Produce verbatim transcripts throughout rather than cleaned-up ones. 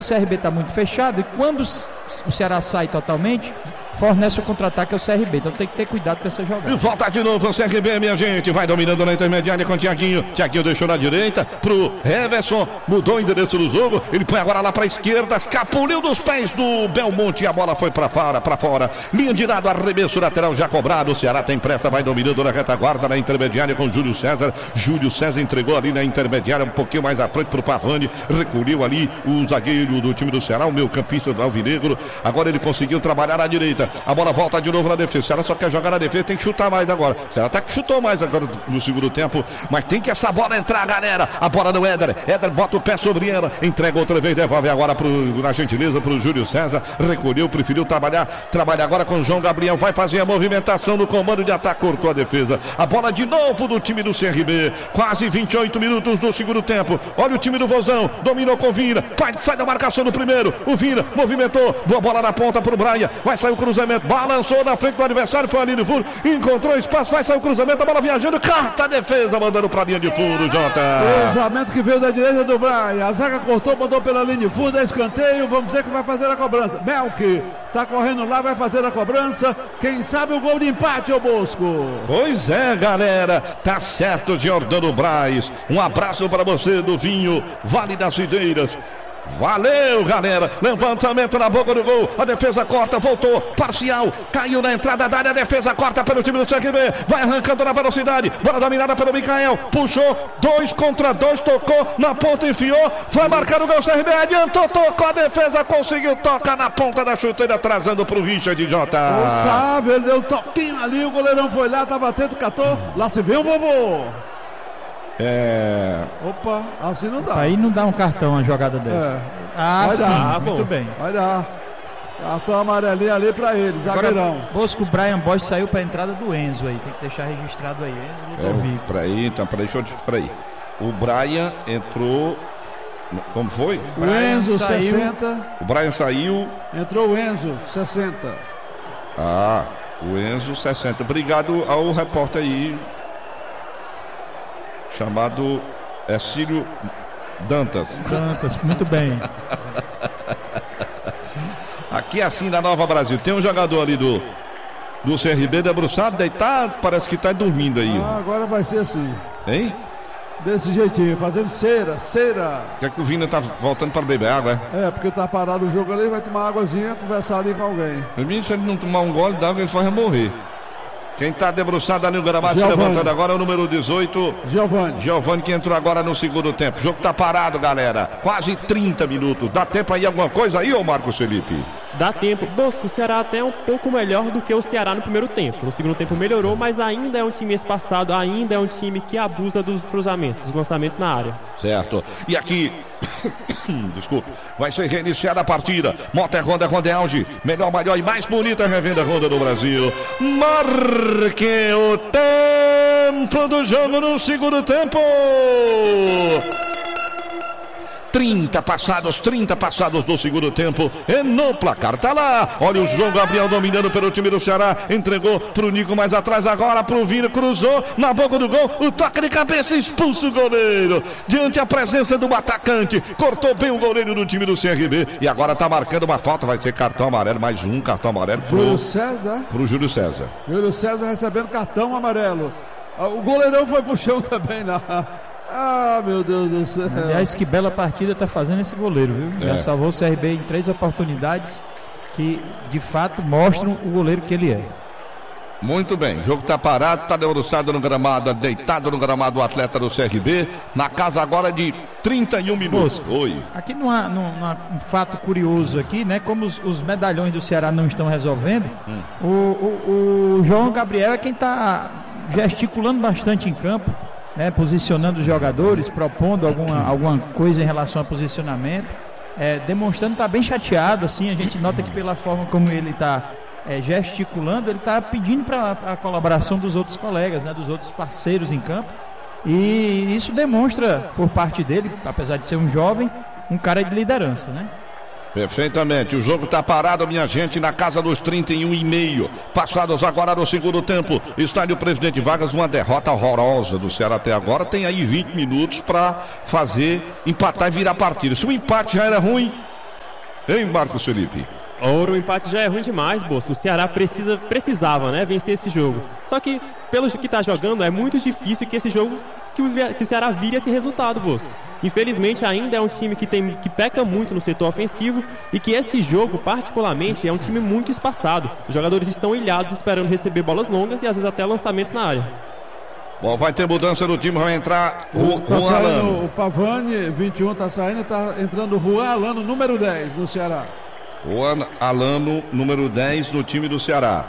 O C R B está muito fechado e quando o Ceará sai totalmente, fornece o contra-ataque ao C R B, então tem que ter cuidado com essa jogada. E volta de novo o C R B, minha gente, vai dominando na intermediária com o Thiaguinho, Thiaguinho deixou na direita pro Everson, mudou o endereço do jogo, ele põe agora lá pra esquerda, escapuliu dos pés do Belmonte e a bola foi pra fora, pra fora, linha de lado, arremesso lateral já cobrado, o Ceará tem pressa, vai dominando na retaguarda, na intermediária com Júlio César, Júlio César entregou ali na intermediária, um pouquinho mais à frente pro Pavani, recolheu ali o zagueiro do time do Ceará, o meio campista do Alvinegro, agora ele conseguiu trabalhar na direita. A bola volta de novo na defesa. O Ceará só quer jogar na defesa, tem que chutar mais agora. O Ceará até que chutou mais agora no segundo tempo, mas tem que essa bola entrar, galera. A bola do Éder. Éder bota o pé sobre ela, entrega outra vez, devolve agora pro, na gentileza pro Júlio César. Recolheu, preferiu trabalhar. Trabalha agora com o João Gabriel. Vai fazer a movimentação no comando de ataque, cortou a defesa. A bola de novo do time do C R B. Quase vinte e oito minutos do segundo tempo. Olha o time do Vozão. Dominou com o Vina. Vai, sai da marcação no primeiro. O Vina movimentou. Boa bola na ponta pro Brian. Vai sair o cruzamento. Balançou na frente do adversário, foi ali no fundo, encontrou espaço, vai sair o cruzamento, a bola viajando, carta a defesa, mandando pra linha de fundo, Jota. Cruzamento que veio da direita do Brian, a zaga cortou, mandou pela linha de fundo, é escanteio, vamos ver que vai fazer a cobrança. Melk tá correndo lá, vai fazer a cobrança, quem sabe o gol de empate, ô Bosco. Pois é, galera, tá certo, Jordano Braz, um abraço para você do Vinho, Vale das Videiras. Valeu, galera, levantamento na boca do gol, a defesa corta, voltou, parcial, caiu na entrada da área, a defesa corta pelo time do C R B, vai arrancando na velocidade, bola dominada pelo Micael, puxou, dois contra dois, tocou, na ponta enfiou, vai marcar o gol, C R B adiantou, tocou a defesa, conseguiu, toca na ponta da chuteira, trazendo pro Richard, Jota. O Sávio, ele deu um toquinho ali, o goleirão foi lá, tava atento, catou, lá se vê o vovô. É... Opa, assim não dá. Aí não dá um cartão uma jogada dessa. É. Ah, vai sim, dar, muito bem. Vai dar. Cartão amarelinho ali pra ele, zagueirão. Bosco, o Brian Bosch saiu pra entrada do Enzo aí, tem que deixar registrado aí. Enzo Ludovico. É, peraí, então, peraí, deixa eu te... Peraí. O Brian entrou... Como foi? O Enzo, saiu. sessenta. O Brian saiu. Entrou o Enzo, sessenta. Ah, o Enzo, sessenta. Obrigado ao repórter aí, chamado é Círio Dantas. Dantas, muito bem. Aqui é assim da Nova Brasil. Tem um jogador ali do, do C R B debruçado, deitado, parece que tá dormindo aí. Ah, agora vai ser assim. Hein? Desse jeitinho, fazendo cera, cera. Quer que o Vina tá voltando para beber água, é? É, porque tá parado o jogo ali, vai tomar águazinha, conversar ali com alguém. Meu menino, se ele não tomar um gole d'água, ele vai morrer. Quem está debruçado ali no gramado, se levantando agora é o número dezoito, Giovani. Giovani, que entrou agora no segundo tempo. O jogo está parado, galera. Quase trinta minutos. Dá tempo aí alguma coisa aí, ô Marcos Felipe? Dá tempo. Bosco, o Ceará até é um pouco melhor do que o Ceará no primeiro tempo. No segundo tempo melhorou, mas ainda é um time espaçado, ainda é um time que abusa dos cruzamentos, dos lançamentos na área. Certo. E aqui... Desculpe, vai ser reiniciada a partida. Moto Honda, Honda é auge. Melhor, maior e mais bonita revenda Honda do Brasil. Marque o tempo do jogo no segundo tempo. trinta passados, trinta passados do segundo tempo. E no placar tá lá. Olha o João Gabriel dominando pelo time do Ceará. Entregou pro Nico mais atrás agora pro Vina. Cruzou na boca do gol. O toque de cabeça, expulsa o goleiro. Diante a presença do atacante. Cortou bem o goleiro do time do C R B. E agora tá marcando uma falta. Vai ser cartão amarelo. Mais um cartão amarelo pro Júlio César. Pro Júlio César. Júlio César recebendo cartão amarelo. O goleirão foi pro chão também na... Ah, meu Deus do céu. Aliás, que bela partida tá fazendo esse goleiro, viu? É. Já salvou o C R B em três oportunidades que, de fato, mostram o goleiro que ele é. Muito bem, o jogo tá parado, tá debruçado no gramado, deitado no gramado o atleta do C R B, na casa agora de trinta e um minutos. Bosco, Oi. Aqui não há, não, não há um fato curioso aqui, né? Como os, os medalhões do Ceará não estão resolvendo, hum. o, o, o João Gabriel é quem tá gesticulando bastante em campo, né, posicionando os jogadores, propondo alguma, alguma coisa em relação a posicionamento, é, demonstrando estar tá bem chateado, assim, a gente nota que pela forma como ele está é, gesticulando, ele está pedindo para a colaboração dos outros colegas, né, dos outros parceiros em campo, e isso demonstra por parte dele, apesar de ser um jovem, um cara de liderança, né? Perfeitamente, o jogo está parado, minha gente, na casa dos trinta e um e meio. Passados agora no segundo tempo, estádio Presidente Vargas, uma derrota horrorosa do Ceará até agora. Tem aí vinte minutos para fazer, empatar e virar partida. Se o empate já era ruim, Hein, Marcos Felipe? Ora, o empate já é ruim demais, Bosco. O Ceará precisa, precisava, né, vencer esse jogo. Só que, pelo que tá jogando, é muito difícil que esse jogo, que, os, que o Ceará vire esse resultado, Bosco. Infelizmente, ainda é um time que, tem, que peca muito no setor ofensivo e que esse jogo, particularmente, é um time muito espaçado. Os jogadores estão ilhados esperando receber bolas longas e, às vezes, até lançamentos na área. Bom, vai ter mudança no time, vai entrar o, tá o Alano. O Pavani, vinte e um, tá saindo, tá entrando o Juan Alano, número dez, no Ceará. O Alano, número dez, no time do Ceará.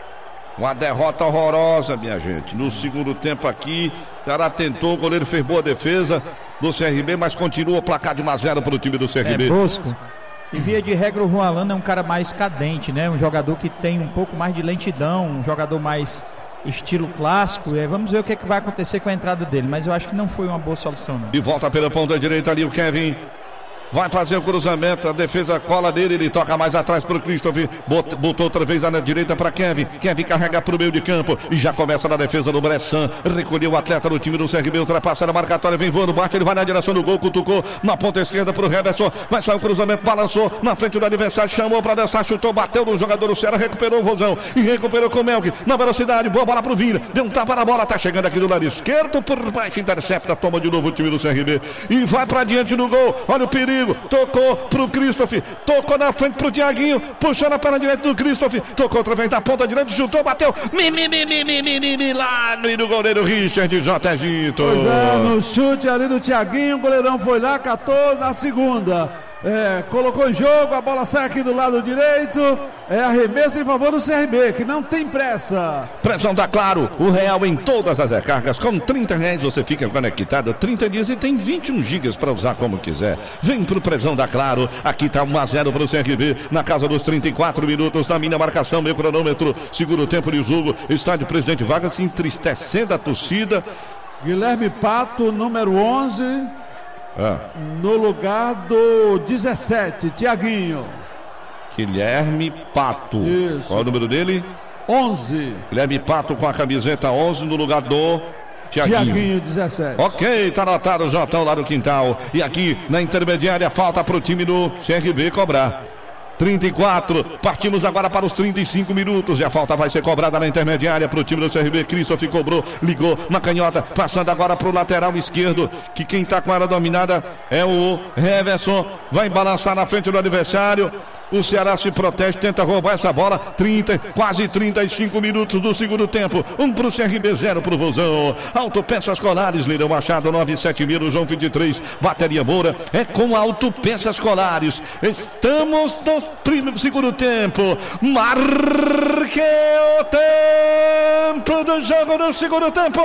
Uma derrota horrorosa, minha gente. No segundo tempo aqui, o Ceará tentou, o goleiro fez boa defesa do C R B, mas continua o placar de um a zero para o time do C R B. É, Bosco. E via de regra, o Juan Alano é um cara mais cadente, né? Um jogador que tem um pouco mais de lentidão, um jogador mais estilo clássico. É, vamos ver o que, é que vai acontecer com a entrada dele, mas eu acho que não foi uma boa solução, não. E volta pela ponta direita ali o Kevin. Vai fazer o cruzamento, a defesa cola dele, ele toca mais atrás para o Christopher, botou, botou outra vez na direita para Kevin, Kevin carrega para o meio de campo e já começa na defesa do Bressan, recolheu o atleta do time do C R B, ultrapassa a marcatória, vem voando, bate, ele vai na direção do gol, cutucou na ponta esquerda para o Heverson, vai sair o cruzamento, balançou na frente do adversário, chamou para dançar, chutou, bateu no jogador do Ceará, recuperou o Vozão e recuperou com o Melk, na velocidade, boa bola para o Vina, deu um tapa na bola, tá chegando aqui do lado esquerdo, por baixo, intercepta, toma de novo o time do C R B e vai para diante do gol, olha o perigo, tocou pro Christopher, tocou na frente pro Thiaguinho, puxou na perna direita do Christopher, tocou outra vez na ponta direita, chutou, bateu, mi, mi, mi, mi, mi, mi, mi, mi, lá no, no goleiro Richard J. Egito. Pois é, no chute ali do Thiaguinho, o goleirão foi lá, catou na segunda. É, colocou em jogo, a bola sai aqui do lado direito, é arremesso em favor do C R B, que não tem pressa. Pressão tá claro, o real em todas as recargas, com trinta reais você fica conectado trinta dias e tem vinte e um gigas para usar como quiser. Vem pro Pressão da Claro, aqui tá um a zero pro C R B, na casa dos trinta e quatro minutos, na minha marcação, meu cronômetro, segura o tempo de jogo, estádio Presidente Vargas se entristecendo a torcida. Guilherme Pato, número onze. Ah. No lugar do dezessete, Thiaguinho. Guilherme Pato. Isso. Qual é o número dele? onze. Guilherme Pato com a camiseta onze no lugar do Thiaguinho. Thiaguinho, dezessete. Ok, tá anotado o Jotão lá no quintal. E aqui na intermediária falta pro time do C R B cobrar. trinta e quatro, partimos agora para os trinta e cinco minutos, e a falta vai ser cobrada na intermediária para o time do C R B. Christopher cobrou, ligou na canhota, passando agora para o lateral esquerdo, que quem está com a área dominada é o Heverson, vai balançar na frente do adversário. O Ceará se protege, tenta roubar essa bola. trinta, quase trinta e cinco minutos do segundo tempo. Um para o C R B, zero para o Vozão. Autopeças Colares, Líder Machado, nove sete mil, João vinte e três. Bateria Moura é com Autopeças Colares. Estamos no primeiro, segundo tempo. Marque o tempo do jogo no segundo tempo.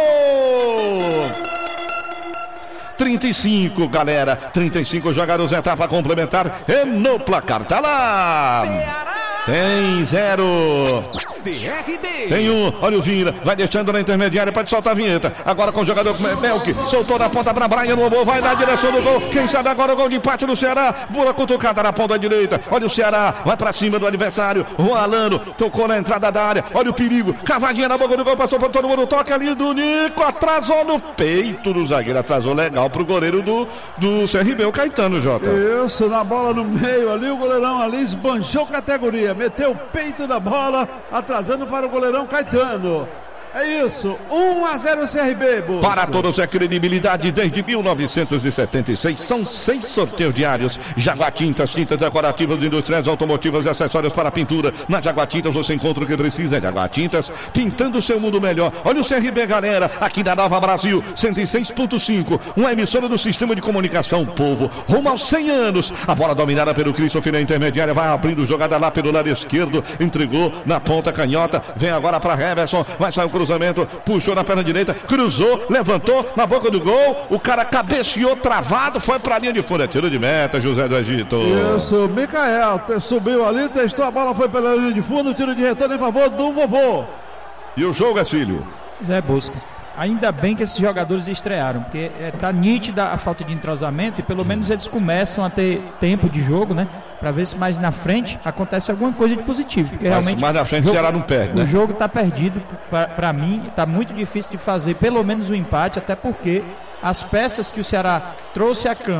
trinta e cinco, galera. trinta e cinco jogados, etapa complementar. E no placar tá lá. Ceará. Tem zero. C R B. Tem um. Olha o Vina. Vai deixando na intermediária para soltar a vinheta. Agora com o jogador Melk. Soltou na ponta para Brian Lobo. Vai na direção do gol. Quem sabe agora o gol de empate do Ceará. Bola cutucada na ponta direita. Olha o Ceará. Vai para cima do adversário. O Alano tocou na entrada da área. Olha o perigo. Cavadinha na boca do gol. Passou para todo mundo. Toca ali do Nico. Atrasou no peito do zagueiro. Atrasou legal pro goleiro do, do C R B, o Caetano, Jota. Isso, na bola no meio ali. O goleirão ali esbanjou categoria. Meteu o peito da bola, atrasando para o goleirão Caetano. É isso, um a zero C R B, Bosco. Para todos é credibilidade desde mil novecentos e setenta e seis. São seis sorteios diários. Jaguar Tintas, tintas decorativas, industriais, automotivas e acessórios para pintura. Na Jaguar Tintas você encontra o que precisa. Jaguar Tintas, pintando o seu mundo melhor. Olha o C R B, galera, aqui da Nova Brasil, cento e seis ponto cinco. Uma emissora do Sistema de Comunicação Povo. Rumo aos cem anos. A bola dominada pelo Christopher na intermediária. Vai abrindo jogada lá pelo lado esquerdo. Entregou na ponta canhota. Vem agora para Heverson. Vai sair o cruzamento, puxou na perna direita, cruzou, levantou na boca do gol, o cara cabeceou travado, foi pra linha de fundo, é tiro de meta, José do Egito. Isso, Micael subiu ali, testou a bola, foi pela linha de fundo, tiro de retorno em favor do vovô. E o jogo é filho. Zé Bosco. Ainda bem que esses jogadores estrearam, porque é, tá nítida a falta de entrosamento e pelo menos eles começam a ter tempo de jogo, né? Pra ver se mais na frente acontece alguma coisa de positivo. Porque Mas realmente mais na frente o Ceará não perde, né? O jogo tá perdido, pra, pra mim, tá muito difícil de fazer pelo menos o um empate, até porque as peças que o Ceará trouxe a campo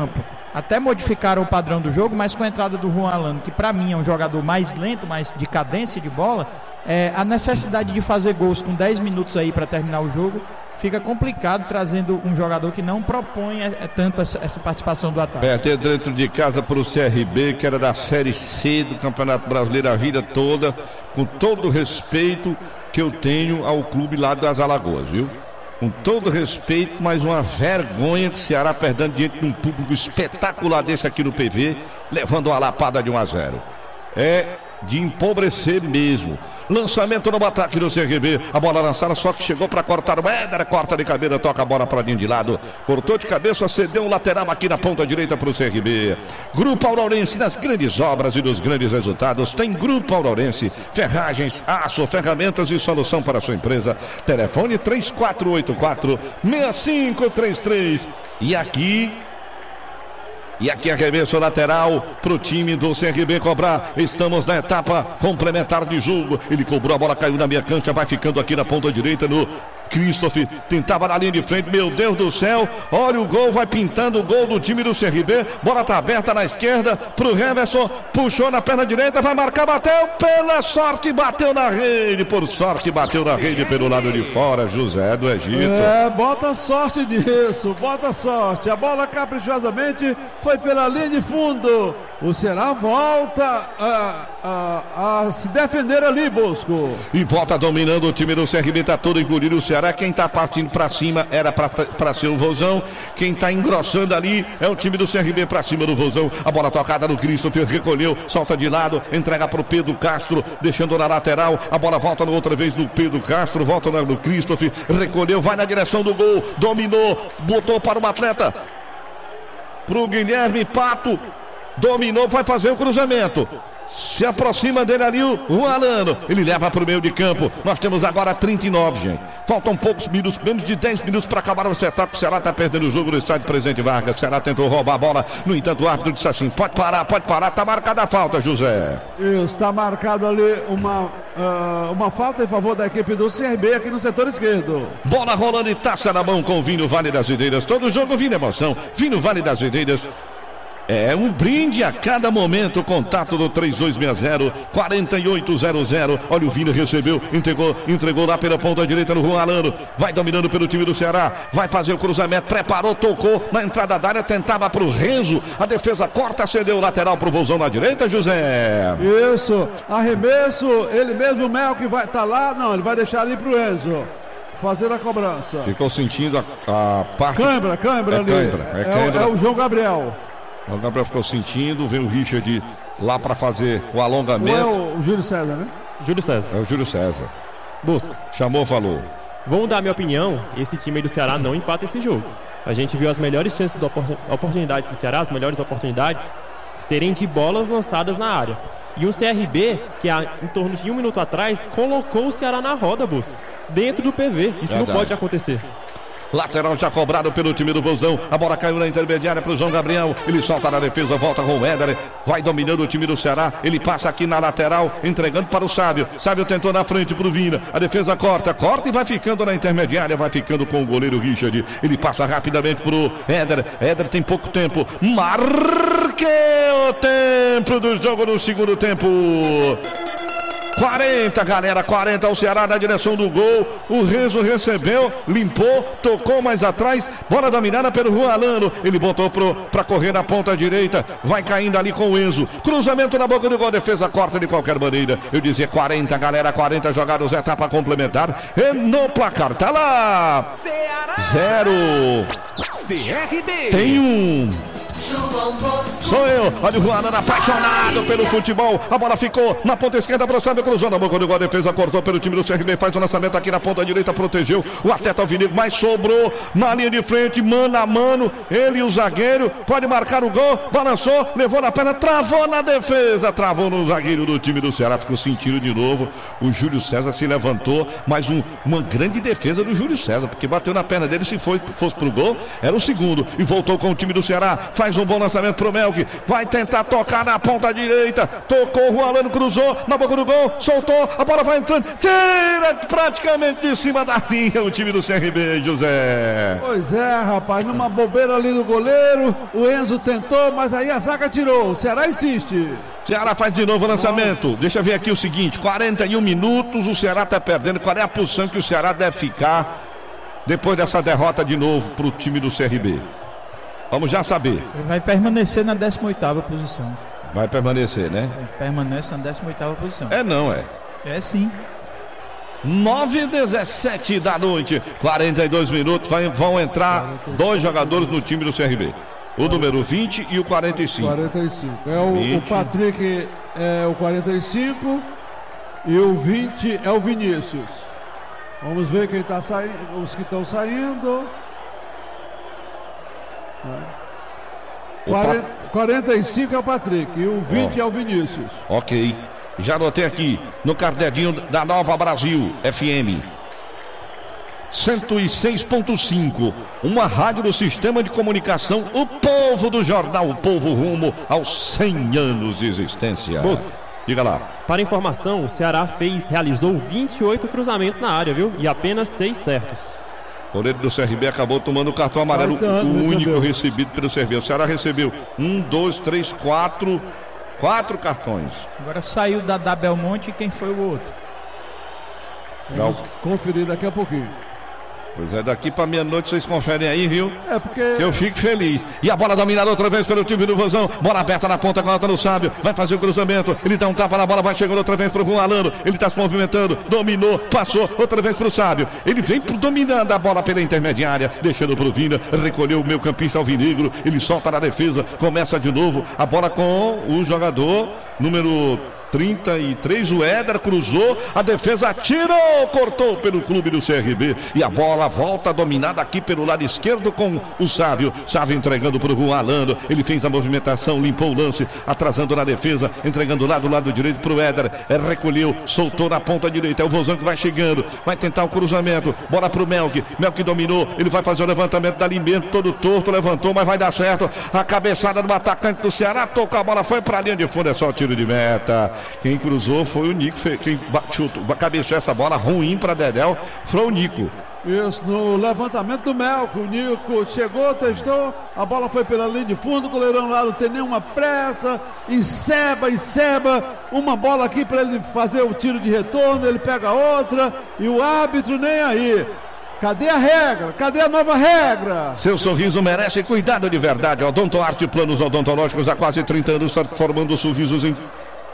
até modificaram o padrão do jogo, mas com a entrada do Juan Alano, que para mim é um jogador mais lento, mais de cadência de bola, é, a necessidade de fazer gols com dez minutos aí para terminar o jogo fica complicado, trazendo um jogador que não propõe é, é, tanto essa, essa participação do ataque. Perder dentro de casa para o C R B, que era da Série C do Campeonato Brasileiro a vida toda, com todo o respeito que eu tenho ao clube lá das Alagoas, viu? Com todo respeito, mas uma vergonha que o Ceará perdendo diante de um público espetacular desse aqui no P V, levando uma lapada de um a zero. É de empobrecer mesmo. Lançamento no ataque do C R B. A bola lançada, só que chegou para cortar o Éder. Corta de cabeça, toca a bola para dentro de lado. Cortou de cabeça, cedeu um lateral aqui na ponta direita para o C R B. Grupo Aurorense, nas grandes obras e nos grandes resultados. Tem Grupo Aurorense. Ferragens, aço, ferramentas e solução para a sua empresa. Telefone três quatro oito quatro, seis cinco três três. E aqui... E aqui arremesso lateral para o time do C R B cobrar. Estamos na etapa complementar de jogo. Ele cobrou, a bola caiu na minha cancha, vai ficando aqui na ponta direita no Christoph. Tentava na linha de frente, meu Deus do céu. Olha o gol, vai pintando o gol do time do C R B. Bola tá aberta na esquerda para o Heverson. Puxou na perna direita, vai marcar, bateu. Pela sorte, bateu na rede. Por sorte, bateu na rede pelo lado de fora. José do Egito. É, bota sorte nisso, bota sorte. A bola caprichosamente foi pela linha de fundo. O Ceará volta a, a, a se defender ali, Bosco. E volta dominando o time do C R B, tá todo engolido o Ceará. Quem tá partindo pra cima era pra, pra ser o Vozão. Quem tá engrossando ali é o time do C R B pra cima do Vozão. A bola tocada no Christopher, recolheu, solta de lado, entrega pro Pedro Castro, deixando na lateral. A bola volta outra vez no Pedro Castro, volta no Christopher, recolheu, vai na direção do gol, dominou, botou para o atleta, pro Guilherme Pato, dominou, vai fazer o cruzamento. Se aproxima dele ali o, o Alano. Ele leva para o meio de campo. Nós temos agora trinta e nove, gente. Faltam poucos minutos, menos de dez minutos para acabar o espetáculo. O Ceará está perdendo o jogo no estádio Presidente Vargas. O Ceará tentou roubar a bola. No entanto, o árbitro disse assim: pode parar, pode parar. Está marcada a falta, José. Isso, está marcado ali uma, uh, uma falta em favor da equipe do C R B aqui no setor esquerdo. Bola rolando e taça na mão com o Vinho Vale das Videiras. Todo jogo Vinho emoção. Vinho Vale das Videiras. É um brinde a cada momento. Contato do três dois seis zero, quatro oito zero zero. Olha, o Vini recebeu, entregou, entregou lá pela ponta direita no Juan Alano. Vai dominando pelo time do Ceará. Vai fazer o cruzamento, preparou, tocou na entrada da área, tentava para o Renzo. A defesa corta, cedeu o lateral para o Vozão na direita, José. Isso, arremesso. Ele mesmo, o Mel, que vai estar tá lá. Não, ele vai deixar ali para o Renzo fazer a cobrança. Ficou sentindo a, a parte. Cãibra, cãibra é ali. Cãibra, é, é, cãibra. é o João Gabriel. O Gabriel ficou sentindo, vem o Richard lá para fazer o alongamento. Ou é o Júlio César, né? Júlio César. É o Júlio César. Busco. Chamou, falou. Vamos dar a minha opinião, esse time aí do Ceará não empata esse jogo. A gente viu as melhores chances de oportunidades do Ceará, as melhores oportunidades serem de bolas lançadas na área. E o C R B, que há em torno de um minuto atrás, colocou o Ceará na roda, Busco, dentro do P V. Isso Verdade. Não pode acontecer. Lateral já cobrado pelo time do Vozão. A bola caiu na intermediária para o João Gabriel. Ele solta na defesa, volta com o Éder. Vai dominando o time do Ceará. Ele passa aqui na lateral, entregando para o Sábio. Sábio tentou na frente para o Vina. A defesa corta, corta e vai ficando na intermediária. Vai ficando com o goleiro Richard. Ele passa rapidamente para o Éder. Éder tem pouco tempo. Marque o tempo do jogo no segundo tempo. quarenta, galera, quarenta, o Ceará na direção do gol. O Renzo recebeu, limpou, tocou mais atrás. Bola dominada pelo Juan Alano. Ele botou para correr na ponta direita. Vai caindo ali com o Enzo. Cruzamento na boca do gol. Defesa corta de qualquer maneira. Eu dizia quarenta, galera, quarenta jogados, etapa complementar. E no placar, tá lá. Ceará. Zero. C R B. Tem um. Sou eu, olha o Juan apaixonado pelo futebol. A bola ficou na ponta esquerda para o Sábio, cruzou na boca do gol. A defesa cortou pelo time do C R B, faz o lançamento aqui na ponta direita, protegeu o atleta Alvinegro, mas sobrou na linha de frente, mano a mano. Ele e o zagueiro, pode marcar o gol. Balançou, levou na perna, travou na defesa, travou no zagueiro do time do Ceará. Ficou sentindo de novo. O Júlio César se levantou, mas um, uma grande defesa do Júlio César, porque bateu na perna dele. Se foi, fosse pro gol, era o segundo. E voltou com o time do Ceará. Faz mais um bom lançamento pro Melk. Vai tentar tocar na ponta direita. Tocou, Juan Alano cruzou na boca do gol, soltou, a bola vai entrando, tira praticamente de cima da linha o time do C R B, José. Pois é, rapaz, numa bobeira ali do goleiro, o Enzo tentou, mas aí a zaga tirou. O Ceará insiste. Ceará faz de novo o lançamento. Deixa eu ver aqui o seguinte, quarenta e um minutos, o Ceará tá perdendo. Qual é a posição que o Ceará deve ficar depois dessa derrota de novo pro time do C R B? Vamos já saber. Ele vai permanecer na décima oitava posição. Vai permanecer, né? Ele permanece na décima oitava posição. É não, é. É sim. nove e dezessete da noite, quarenta e dois minutos, vai, vão entrar dois jogadores no time do C R B. O número vinte e o quarenta e cinco. quarenta e cinco. É o, o Patrick, é o quarenta e cinco e o vinte é o Vinícius. Vamos ver quem está saindo, os que estão saindo. quarenta, quarenta e cinco é o Patrick e o vinte oh. é o Vinícius. Ok. Já anotei aqui no caderninho da Nova Brasil F M. cento e seis ponto cinco, uma rádio do sistema de comunicação, o povo do jornal, o povo rumo aos cem anos de existência. Bosco. Diga lá. Para informação, o Ceará fez, realizou vinte e oito cruzamentos na área, viu? E apenas seis certos. O goleiro do C R B acabou tomando o cartão amarelo, o único recebido pelo C R B. O Ceará recebeu um, dois, três, quatro, quatro cartões. Agora saiu da, da Belmonte e quem foi o outro? Vamos conferir daqui a pouquinho. Pois é, daqui para meia-noite vocês conferem aí, viu? É porque... Que eu fico feliz. E a bola dominada outra vez pelo time do Vozão. Bola aberta na ponta, coloca no Sábio. Vai fazer o cruzamento. Ele dá um tapa na bola, vai chegando outra vez pro Juan Alano. Ele tá se movimentando, dominou, passou outra vez pro Sábio. Ele vem pro dominando a bola pela intermediária, deixando pro Vina. Recolheu o meio campista alvinegro. Ele solta na defesa, começa de novo. A bola com o jogador número trinta e três, o Éder cruzou, a defesa tirou, cortou pelo clube do C R B e a bola volta dominada aqui pelo lado esquerdo com o Sávio, Sávio entregando para o Juan Alano, ele fez a movimentação, limpou o lance, atrasando na defesa, entregando lá do lado direito para o Éder, recolheu, soltou na ponta direita, é o Vozão que vai chegando, vai tentar o cruzamento, bola para o Melk, Melk dominou, ele vai fazer o levantamento dali mesmo, todo torto, levantou, mas vai dar certo, a cabeçada do atacante do Ceará, tocou a bola, foi para a linha de fundo, é só tiro de meta. Quem cruzou foi o Nico, quem chutou, cabeçou essa bola ruim para Dedéu, foi o Nico. Isso, no levantamento do Melco, o Nico chegou, testou, a bola foi pela linha de fundo, o goleirão lá não tem nenhuma pressa, enceba, enceba, uma bola aqui para ele fazer o tiro de retorno, ele pega outra e o árbitro nem aí. Cadê a regra? Cadê a nova regra? Seu sorriso merece cuidado de verdade. Odontoarte Planos Odontológicos há quase trinta anos, formando sorrisos em...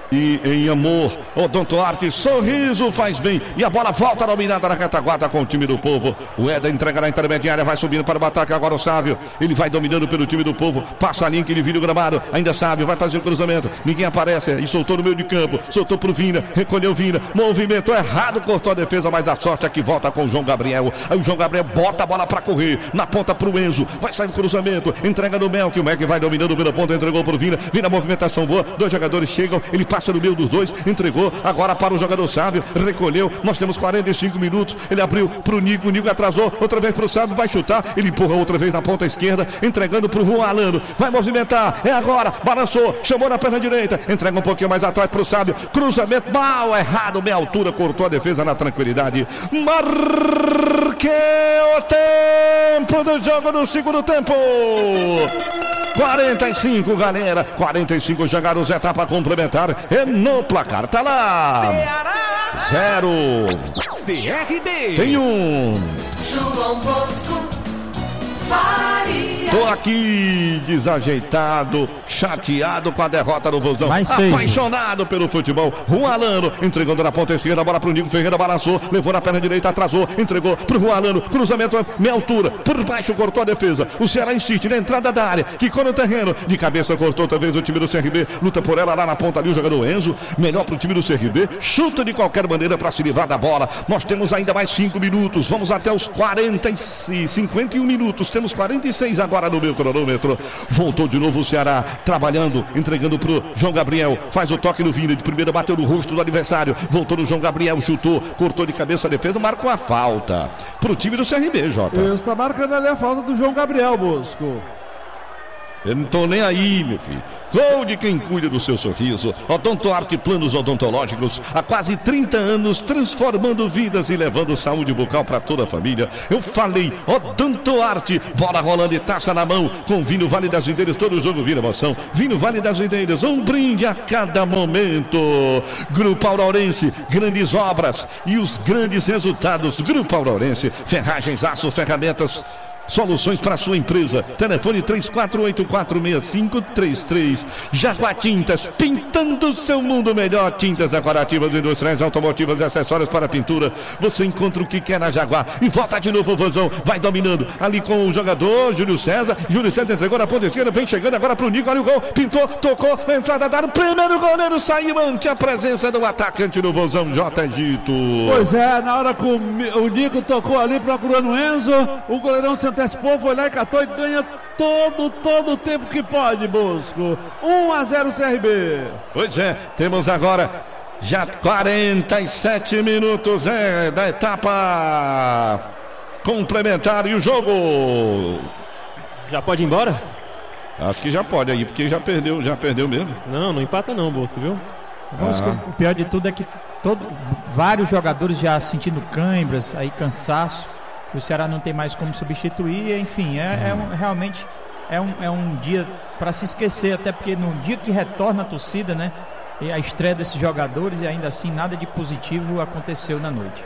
E em amor, Odontoarte, sorriso faz bem. E a bola volta dominada na retaguarda com o time do povo. O Éder entrega na intermediária, vai subindo para o ataque. Agora o Sávio, ele vai dominando pelo time do povo. Passa a linha que ele vira o gramado. Ainda Sávio, vai fazer o cruzamento. Ninguém aparece e soltou no meio de campo. Soltou pro Vina, recolheu Vina. Movimento errado, cortou a defesa, mas a sorte é que volta com o João Gabriel. Aí o João Gabriel bota a bola para correr. Na ponta pro Enzo, vai sair o cruzamento. Entrega no Melk, o Melk vai dominando pela ponta, entregou pro Vina. Vina, movimentação boa. Dois jogadores chegam, ele passa Passa no meio dos dois, entregou agora para o jogador Sávio, recolheu, nós temos quarenta e cinco minutos, ele abriu para o Nico, o Nico atrasou, outra vez para o Sávio, vai chutar, ele empurra outra vez na ponta esquerda, entregando para o Juan Alano, vai movimentar, é agora, balançou, chamou na perna direita, entrega um pouquinho mais atrás para o Sávio, cruzamento mal, errado, meia altura, cortou a defesa na tranquilidade, marque o tempo do jogo no segundo tempo. quarenta e cinco, galera. quarenta e cinco jogaram os etapas complementar. E no placar tá lá. Ceará. Zero. C R B. Tem um. João Bosco Faria. Tô aqui desajeitado, chateado com a derrota do Vozão. Apaixonado pelo futebol. Juan Alano entregando na ponta esquerda, a bola pro Nico Ferreira, balançou, levou na perna direita, atrasou, entregou pro Juan Alano, cruzamento meia altura, por baixo cortou a defesa. O Ceará insiste na entrada da área, quicou no terreno, de cabeça cortou outra vez o time do C R B, luta por ela lá na ponta ali o jogador Enzo, melhor pro time do C R B, chuta de qualquer maneira para se livrar da bola. Nós temos ainda mais cinco minutos, vamos até os quarenta e cinquenta e um minutos, temos quarenta e seis agora no meu cronômetro. Voltou de novo o Ceará, trabalhando, entregando pro João Gabriel, faz o toque no Vina, de primeira bateu no rosto do adversário, voltou no João Gabriel, chutou, cortou de cabeça a defesa, marcou a falta pro time do C R B, Jota. Está marcando ali a falta do João Gabriel, Bosco. Eu não tô nem aí, meu filho. Gol de quem cuida do seu sorriso. Odontoarte Planos Odontológicos. Há quase trinta anos, transformando vidas e levando saúde bucal para toda a família. Eu falei, Odontoarte. Bola rolando e taça na mão. Com vinho Vale das Videiras, todo jogo vira emoção. Vinho Vale das Videiras, um brinde a cada momento. Grupo Aurorense, grandes obras e os grandes resultados. Grupo Aurorense, ferragens, aço, ferramentas, soluções para sua empresa. Telefone três quatro oito quatro seis cinco três três. Jaguar Tintas, pintando seu mundo melhor. Tintas decorativas, industriais, automotivas e acessórios para pintura. Você encontra o que quer na Jaguar. E volta de novo o Vozão. Vai dominando ali com o jogador Júlio César. Júlio César entregou na ponta esquerda. Vem chegando agora pro Nico. Olha o gol. Pintou, tocou. Entrada da área. Primeiro goleiro saiu ante a presença do atacante do Vozão, J. Gito. Pois é, na hora que o, o Nico tocou ali procurando o Enzo, o goleirão se antecipou, foi lá e catou e ganha todo, todo o tempo que pode, Bosco. um a zero C R B. Pois é, temos agora já quarenta e sete minutos é, da etapa complementar e o jogo. Já pode ir embora? Acho que já pode aí, porque já perdeu, já perdeu mesmo. Não, não empata não, Bosco, viu? Ah. O pior de tudo é que todo, vários jogadores já sentindo câimbras, aí cansaço. O Ceará não tem mais como substituir, enfim, é, é um, realmente é um, é um dia para se esquecer, até porque no dia que retorna a torcida, né, e a estreia desses jogadores, e ainda assim nada de positivo aconteceu na noite.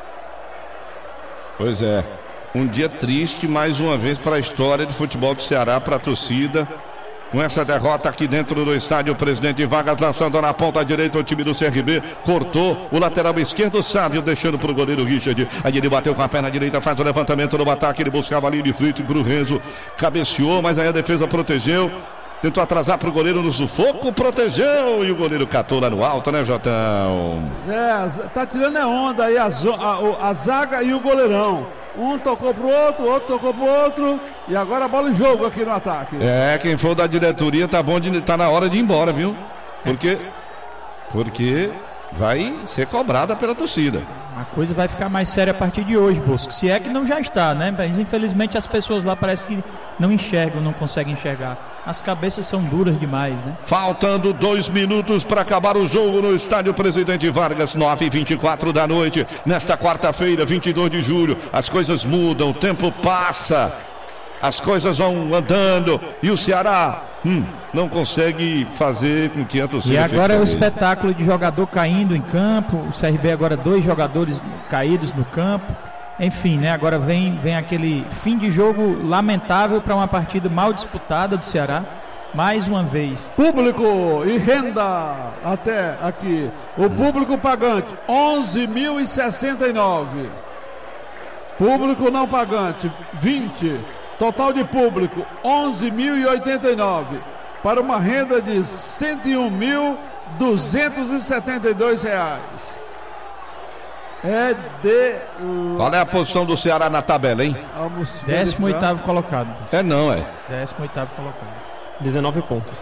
Pois é, um dia triste mais uma vez para a história de futebol do Ceará, para a torcida. Com essa derrota aqui dentro do estádio, o Presidente Vargas lançando na ponta direita o time do C R B, cortou o lateral esquerdo, Sávio, deixando para o goleiro Richard. Aí ele bateu com a perna direita, faz o levantamento no ataque, ele buscava ali de frente para o Renzo, cabeceou, mas aí a defesa protegeu. Tentou atrasar para o goleiro no sufoco, protegeu e o goleiro catou lá no alto, né, Jotão? É, tá tirando a onda aí a, a, a zaga e o goleirão. Um tocou pro outro, outro tocou pro outro. E agora a bola em jogo aqui no ataque. É, quem for da diretoria tá bom, de, tá na hora de ir embora, viu? Porque, porque vai ser cobrada pela torcida. A coisa vai ficar mais séria a partir de hoje, Bosco. Se é que não já está, né? Mas infelizmente as pessoas lá parece que não enxergam, não conseguem enxergar. As cabeças são duras demais, né? Faltando dois minutos para acabar o jogo no estádio Presidente Vargas, nove e vinte e quatro da noite. Nesta quarta-feira, vinte e dois de julho, as coisas mudam, o tempo passa, as coisas vão andando e o Ceará hum, não consegue fazer com que a torcida. E agora é o espetáculo de jogador caindo em campo. O C R B agora dois jogadores caídos no campo. Enfim, né? Agora vem, vem aquele fim de jogo lamentável para uma partida mal disputada do Ceará. Mais uma vez. Público e renda até aqui. O público pagante, onze mil e sessenta e nove. Público não pagante, vinte. Total de público, onze mil e oitenta e nove. Para uma renda de cento e um mil duzentos e setenta e dois reais. É de... Qual é a posição do Ceará na tabela, hein? décimo oitavo colocado. É não, é. décimo oitavo colocado. dezenove pontos.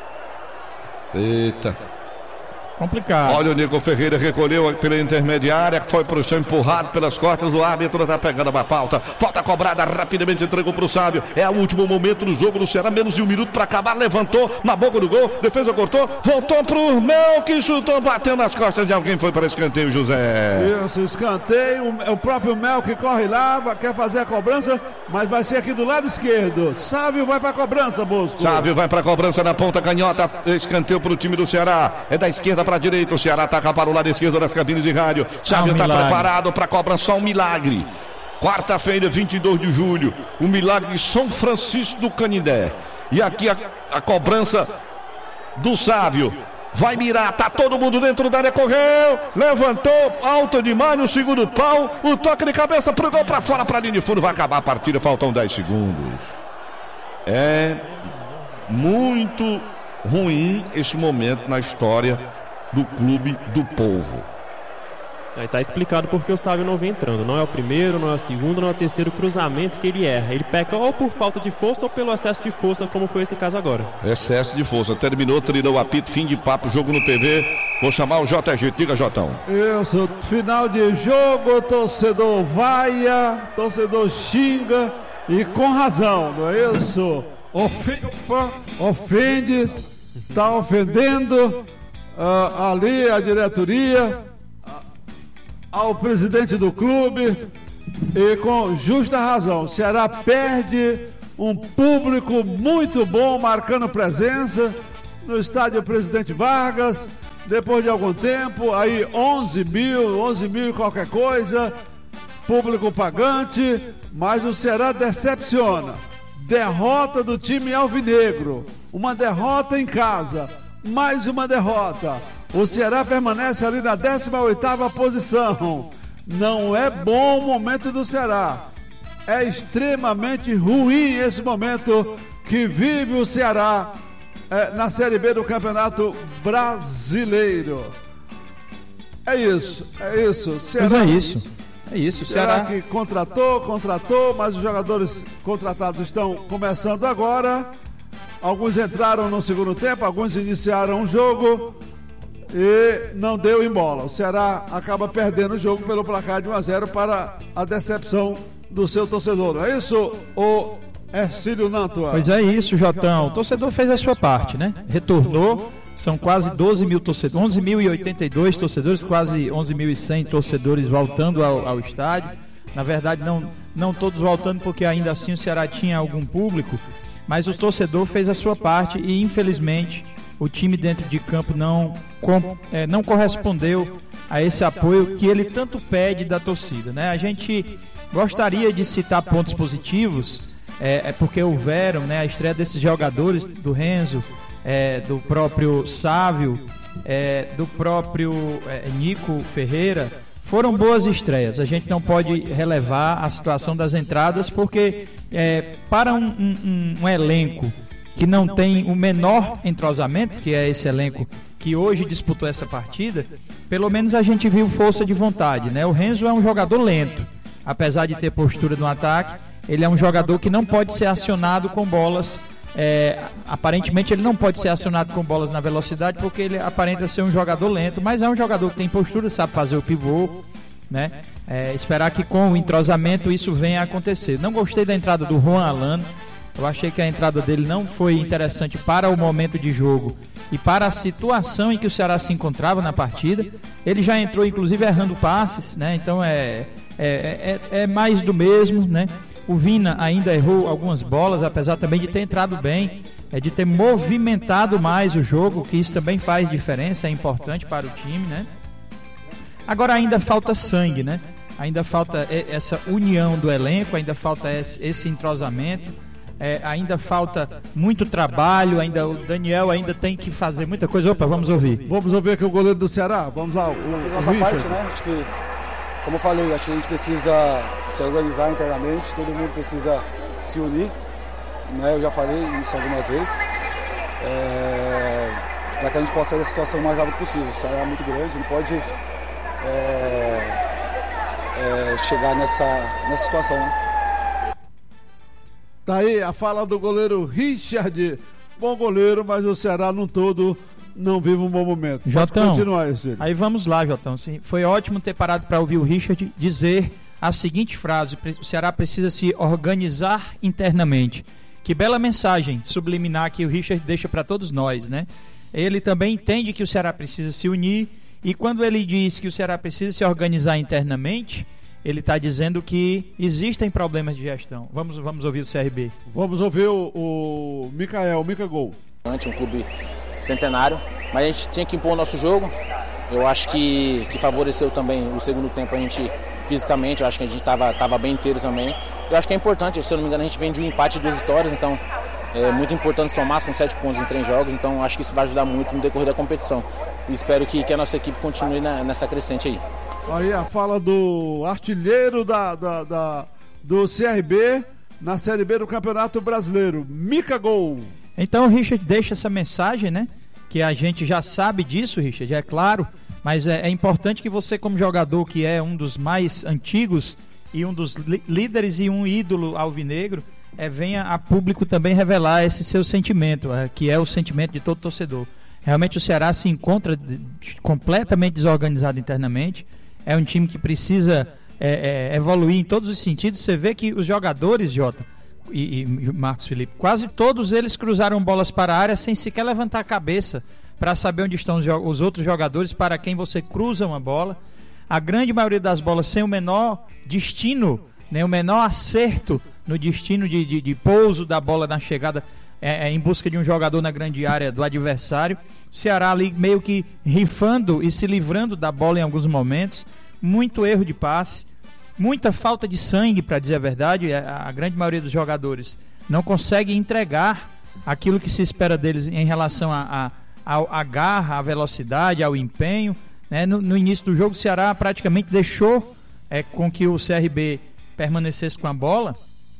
Eita. Complicado. Olha o Nico Ferreira, recolheu pela intermediária, foi pro chão empurrado pelas costas, o árbitro tá pegando uma falta, falta cobrada, rapidamente entregou pro Sábio, é o último momento do jogo do Ceará, menos de um minuto para acabar, levantou na boca do gol, defesa cortou, voltou pro Mel, que chutou, bateu nas costas de alguém, foi para escanteio, José. Isso, escanteio, o próprio Mel que corre lá, quer fazer a cobrança, mas vai ser aqui do lado esquerdo. Sábio vai pra cobrança, Bosco. Sábio vai pra cobrança na ponta canhota, escanteio pro time do Ceará, é da esquerda para a direita, o Ceará ataca para o lado esquerdo das cabines de rádio. Sábio está ah, um preparado para cobrar só um milagre. Quarta-feira, vinte e dois de julho, o milagre de São Francisco do Canindé. E aqui a, a cobrança do Sábio. Vai mirar, tá todo mundo dentro da área, correu, levantou, alto demais no segundo pau, o toque de cabeça pro gol, para fora, para linha de fundo, vai acabar a partida, faltam dez segundos. É muito ruim esse momento na história do clube do povo. Aí tá explicado porque o Sábio não vem entrando. Não é o primeiro, não é o segundo, não é o terceiro cruzamento que ele erra. Ele peca ou por falta de força ou pelo excesso de força, como foi esse caso agora. Excesso de força. Terminou, trilhou o apito, fim de papo, jogo no T V. Vou chamar o J G. Diga, Jotão. Isso, final de jogo, torcedor vaia, torcedor xinga e com razão, não é isso? Ofende, ofende, está ofendendo uh, ali a diretoria, ao presidente do clube, e com justa razão. O Ceará perde um público muito bom marcando presença no estádio Presidente Vargas, depois de algum tempo, aí onze mil, onze mil e qualquer coisa, público pagante, mas o Ceará decepciona. Derrota do time alvinegro, uma derrota em casa, mais uma derrota. O Ceará permanece ali na décima oitava posição. Não é bom o momento do Ceará. É extremamente ruim esse momento que vive o Ceará é, na Série B do Campeonato Brasileiro. É isso, é isso. Ceará, pois é isso. É isso, o Ceará... Ceará que contratou, contratou, mas os jogadores contratados estão começando agora. Alguns entraram no segundo tempo, alguns iniciaram o jogo e não deu em bola. O Ceará acaba perdendo o jogo pelo placar de um a zero para a decepção do seu torcedor. É isso, o Ercílio Nantua? Pois é isso, Jotão. O torcedor fez a sua parte, né? Retornou. São quase doze mil torcedores, onze mil e oitenta e dois torcedores, quase onze mil e cem torcedores voltando ao, ao estádio. Na verdade, não, não todos voltando, porque ainda assim o Ceará tinha algum público, mas o torcedor fez a sua parte e, infelizmente, o time dentro de campo não, com, é, não correspondeu a esse apoio que ele tanto pede da torcida, né? A gente gostaria de citar pontos positivos, é, é porque houveram, né, a estreia desses jogadores, do Renzo, É, do próprio Sávio, é, do próprio é, Nico Ferreira, foram boas estreias. A gente não pode relevar a situação das entradas, porque é, para um, um, um elenco que não tem o menor entrosamento, que é esse elenco que hoje disputou essa partida, pelo menos a gente viu força de vontade, né? O Renzo é um jogador lento, apesar de ter postura no ataque, ele é um jogador que não pode ser acionado com bolas. É, aparentemente ele não pode ser acionado com bolas na velocidade, porque ele aparenta ser um jogador lento, mas é um jogador que tem postura, sabe fazer o pivô, né? É, esperar que com o entrosamento isso venha a acontecer. Não gostei da entrada do Juan Alano. Eu achei que a entrada dele não foi interessante para o momento de jogo e para a situação em que o Ceará se encontrava na partida. Ele já entrou inclusive errando passes, né? Então é, é, é, é mais do mesmo, né? O Vina ainda errou algumas bolas, apesar também de ter entrado bem, é de ter movimentado mais o jogo, que isso também faz diferença, é importante para o time, né? Agora ainda falta sangue, né? Ainda falta essa união do elenco, ainda falta esse entrosamento, é, ainda falta muito trabalho, ainda o Daniel ainda tem que fazer muita coisa. Opa, vamos ouvir. Vamos ouvir aqui o goleiro do Ceará, vamos lá. O, Fiz nossa parte, né? Acho que, como eu falei, acho que a gente precisa se organizar internamente, todo mundo precisa se unir, né? Eu já falei isso algumas vezes, é, para que a gente possa sair da situação o mais rápido possível. O Ceará é muito grande, não pode é, é, chegar nessa, nessa situação, né? Tá aí a fala do goleiro Richard, bom goleiro, mas o Ceará no todo não vive um bom momento. Jotão, aí vamos lá, Jotão. Sim, foi ótimo ter parado para ouvir o Richard dizer a seguinte frase: o Ceará precisa se organizar internamente. Que bela mensagem subliminar que o Richard deixa para todos nós, né? Ele também entende que o Ceará precisa se unir, e quando ele diz que o Ceará precisa se organizar internamente, ele está dizendo que existem problemas de gestão. Vamos, vamos ouvir o C R B. Vamos ouvir o, o Micael, o Mica Gol. Um clube centenário, mas a gente tinha que impor o nosso jogo. Eu acho que, que favoreceu também o segundo tempo a gente fisicamente. Eu acho que a gente estava tava bem inteiro também. Eu acho que é importante, se eu não me engano, a gente vem de um empate e duas vitórias, então é muito importante somar, são sete pontos em três jogos, então acho que isso vai ajudar muito no decorrer da competição. E espero que, que a nossa equipe continue na, nessa crescente aí. Aí a fala do artilheiro da, da, da, do C R B na Série B do Campeonato Brasileiro, Mica Gol. Então o Richard deixa essa mensagem, né? Que a gente já sabe disso, Richard, é claro, mas é, é importante que você, como jogador que é um dos mais antigos e um dos líderes e um ídolo alvinegro, é, venha a público também revelar esse seu sentimento, é, que é o sentimento de todo torcedor. Realmente o Ceará se encontra completamente desorganizado internamente, é um time que precisa é, é, evoluir em todos os sentidos. Você vê que os jogadores, Jota, e, e Marcos Felipe, quase todos eles cruzaram bolas para a área sem sequer levantar a cabeça para saber onde estão os, os outros jogadores para quem você cruza uma bola. A grande maioria das bolas sem o menor destino, né, o menor acerto no destino de, de, de pouso da bola na chegada é, é, em busca de um jogador na grande área do adversário. Ceará ali meio que rifando e se livrando da bola em alguns momentos. Muito erro de passe, muita falta de sangue, para dizer a verdade. A, a grande maioria dos jogadores não consegue entregar aquilo que se espera deles em relação a, a, a garra, a velocidade, ao empenho. Né? No, no início do jogo, o Ceará praticamente deixou é, com que o C R B permanecesse com a bola,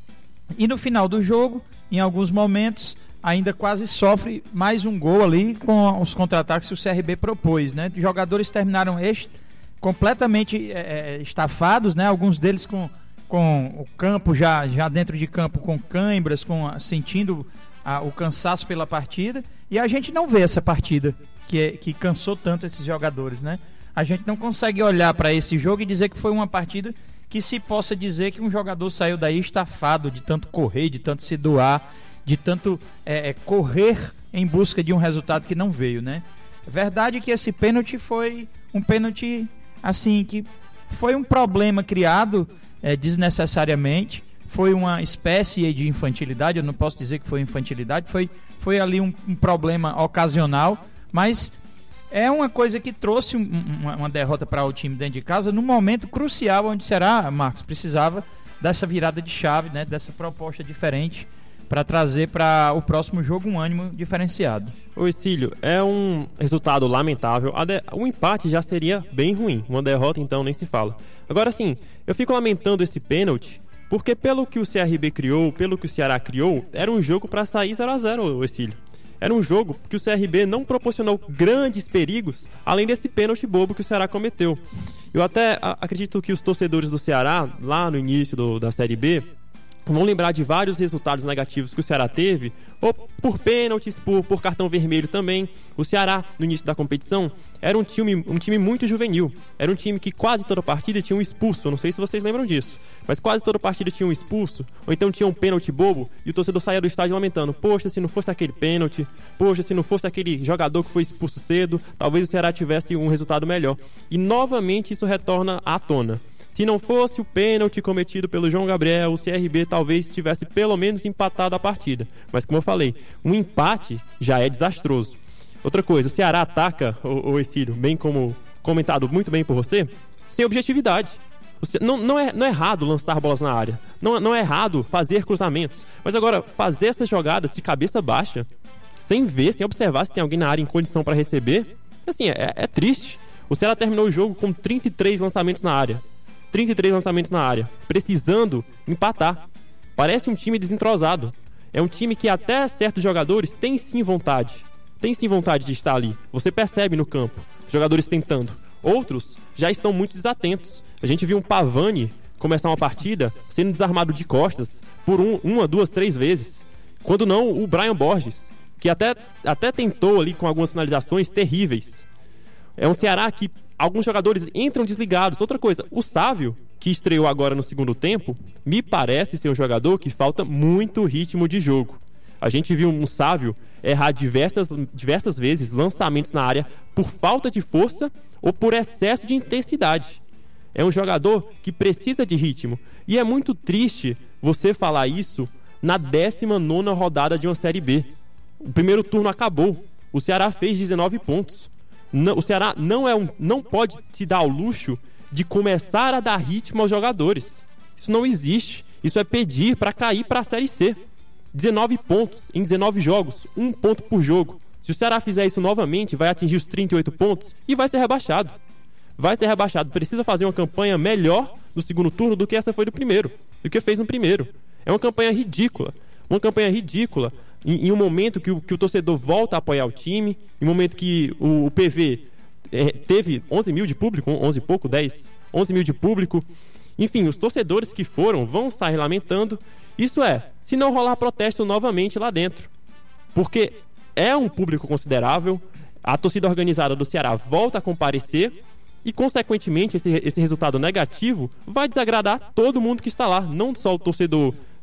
e no final do jogo, em alguns momentos, ainda quase sofre mais um gol ali com os contra-ataques que o C R B propôs. Né? Os jogadores terminaram este, completamente é, estafados, né? Alguns deles com, com o campo já, já dentro de campo com cãibras, com, sentindo a, o cansaço pela partida, e a gente não vê essa partida que, é, que cansou tanto esses jogadores, né? A gente não consegue olhar para esse jogo e dizer que foi uma partida que se possa dizer que um jogador saiu daí estafado de tanto correr, de tanto se doar, de tanto é, correr em busca de um resultado que não veio, né? Verdade que esse pênalti foi um pênalti assim, que foi um problema criado é, desnecessariamente, foi uma espécie de infantilidade. Eu não posso dizer que foi infantilidade, foi, foi ali um, um problema ocasional, mas é uma coisa que trouxe um, uma, uma derrota para o time dentro de casa num momento crucial, onde será, Marcos, precisava dessa virada de chave, né, dessa proposta diferente para trazer para o próximo jogo um ânimo diferenciado. Ô Cílio, é um resultado lamentável. De... O empate já seria bem ruim, uma derrota então nem se fala. Agora sim, eu fico lamentando esse pênalti, porque pelo que o C R B criou, pelo que o Ceará criou, era um jogo para sair zero a zero, ô Cílio. Era um jogo que o C R B não proporcionou grandes perigos, além desse pênalti bobo que o Ceará cometeu. Eu até acredito que os torcedores do Ceará, lá no início do, da Série B, vão lembrar de vários resultados negativos que o Ceará teve, ou por pênaltis, por, por cartão vermelho também. O Ceará, no início da competição, era um time, um time muito juvenil. Era um time que quase toda partida tinha um expulso. Eu não sei se vocês lembram disso, mas quase toda partida tinha um expulso, ou então tinha um pênalti bobo, e o torcedor saía do estádio lamentando: poxa, se não fosse aquele pênalti, poxa, se não fosse aquele jogador que foi expulso cedo, talvez o Ceará tivesse um resultado melhor. E novamente isso retorna à tona. Se não fosse o pênalti cometido pelo João Gabriel, o C R B talvez tivesse pelo menos empatado a partida. Mas como eu falei, um empate já é desastroso. Outra coisa, o Ceará ataca, o, o Exílio, bem como comentado muito bem por você, sem objetividade. Não, não, é, não é errado lançar bolas na área, não, não é errado fazer cruzamentos, mas agora fazer essas jogadas de cabeça baixa, sem ver, sem observar se tem alguém na área em condição para receber, assim, é, é triste. O Ceará terminou o jogo com trinta e três lançamentos na área. trinta e três lançamentos na área, precisando empatar. Parece um time desentrosado. É um time que até certos jogadores têm sim vontade. Tem sim vontade de estar ali. Você percebe no campo, jogadores tentando. Outros já estão muito desatentos. A gente viu um Pavani começar uma partida sendo desarmado de costas por um, uma, duas, três vezes. Quando não, o Brian Borges, que até, até tentou ali com algumas finalizações terríveis. É um Ceará que alguns jogadores entram desligados. Outra coisa, o Sávio, que estreou agora no segundo tempo, me parece ser um jogador que falta muito ritmo de jogo. A gente viu um Sávio errar diversas, diversas vezes lançamentos na área por falta de força ou por excesso de intensidade. É um jogador que precisa de ritmo. E é muito triste você falar isso na décima nona rodada de uma Série B. O primeiro turno acabou. O Ceará fez dezenove pontos. Não, o Ceará não, é um, não pode se dar ao luxo de começar a dar ritmo aos jogadores. Isso não existe. Isso é pedir para cair para a Série C. dezenove pontos em dezenove jogos, um ponto por jogo. Se o Ceará fizer isso novamente, vai atingir os trinta e oito pontos e vai ser rebaixado. Vai ser rebaixado. Precisa fazer uma campanha melhor no segundo turno do que essa foi do primeiro, do que fez no primeiro. É uma campanha ridícula. Uma campanha ridícula em, em um momento que o, que o torcedor volta a apoiar o time, em um momento que o, o P V é, teve onze mil de público, onze e pouco, dez, onze mil de público. Enfim, os torcedores que foram vão sair lamentando. Isso é, se não rolar protesto novamente lá dentro. Porque é um público considerável, a torcida organizada do Ceará volta a comparecer e, consequentemente, esse, esse resultado negativo vai desagradar todo mundo que está lá, não só o torcedor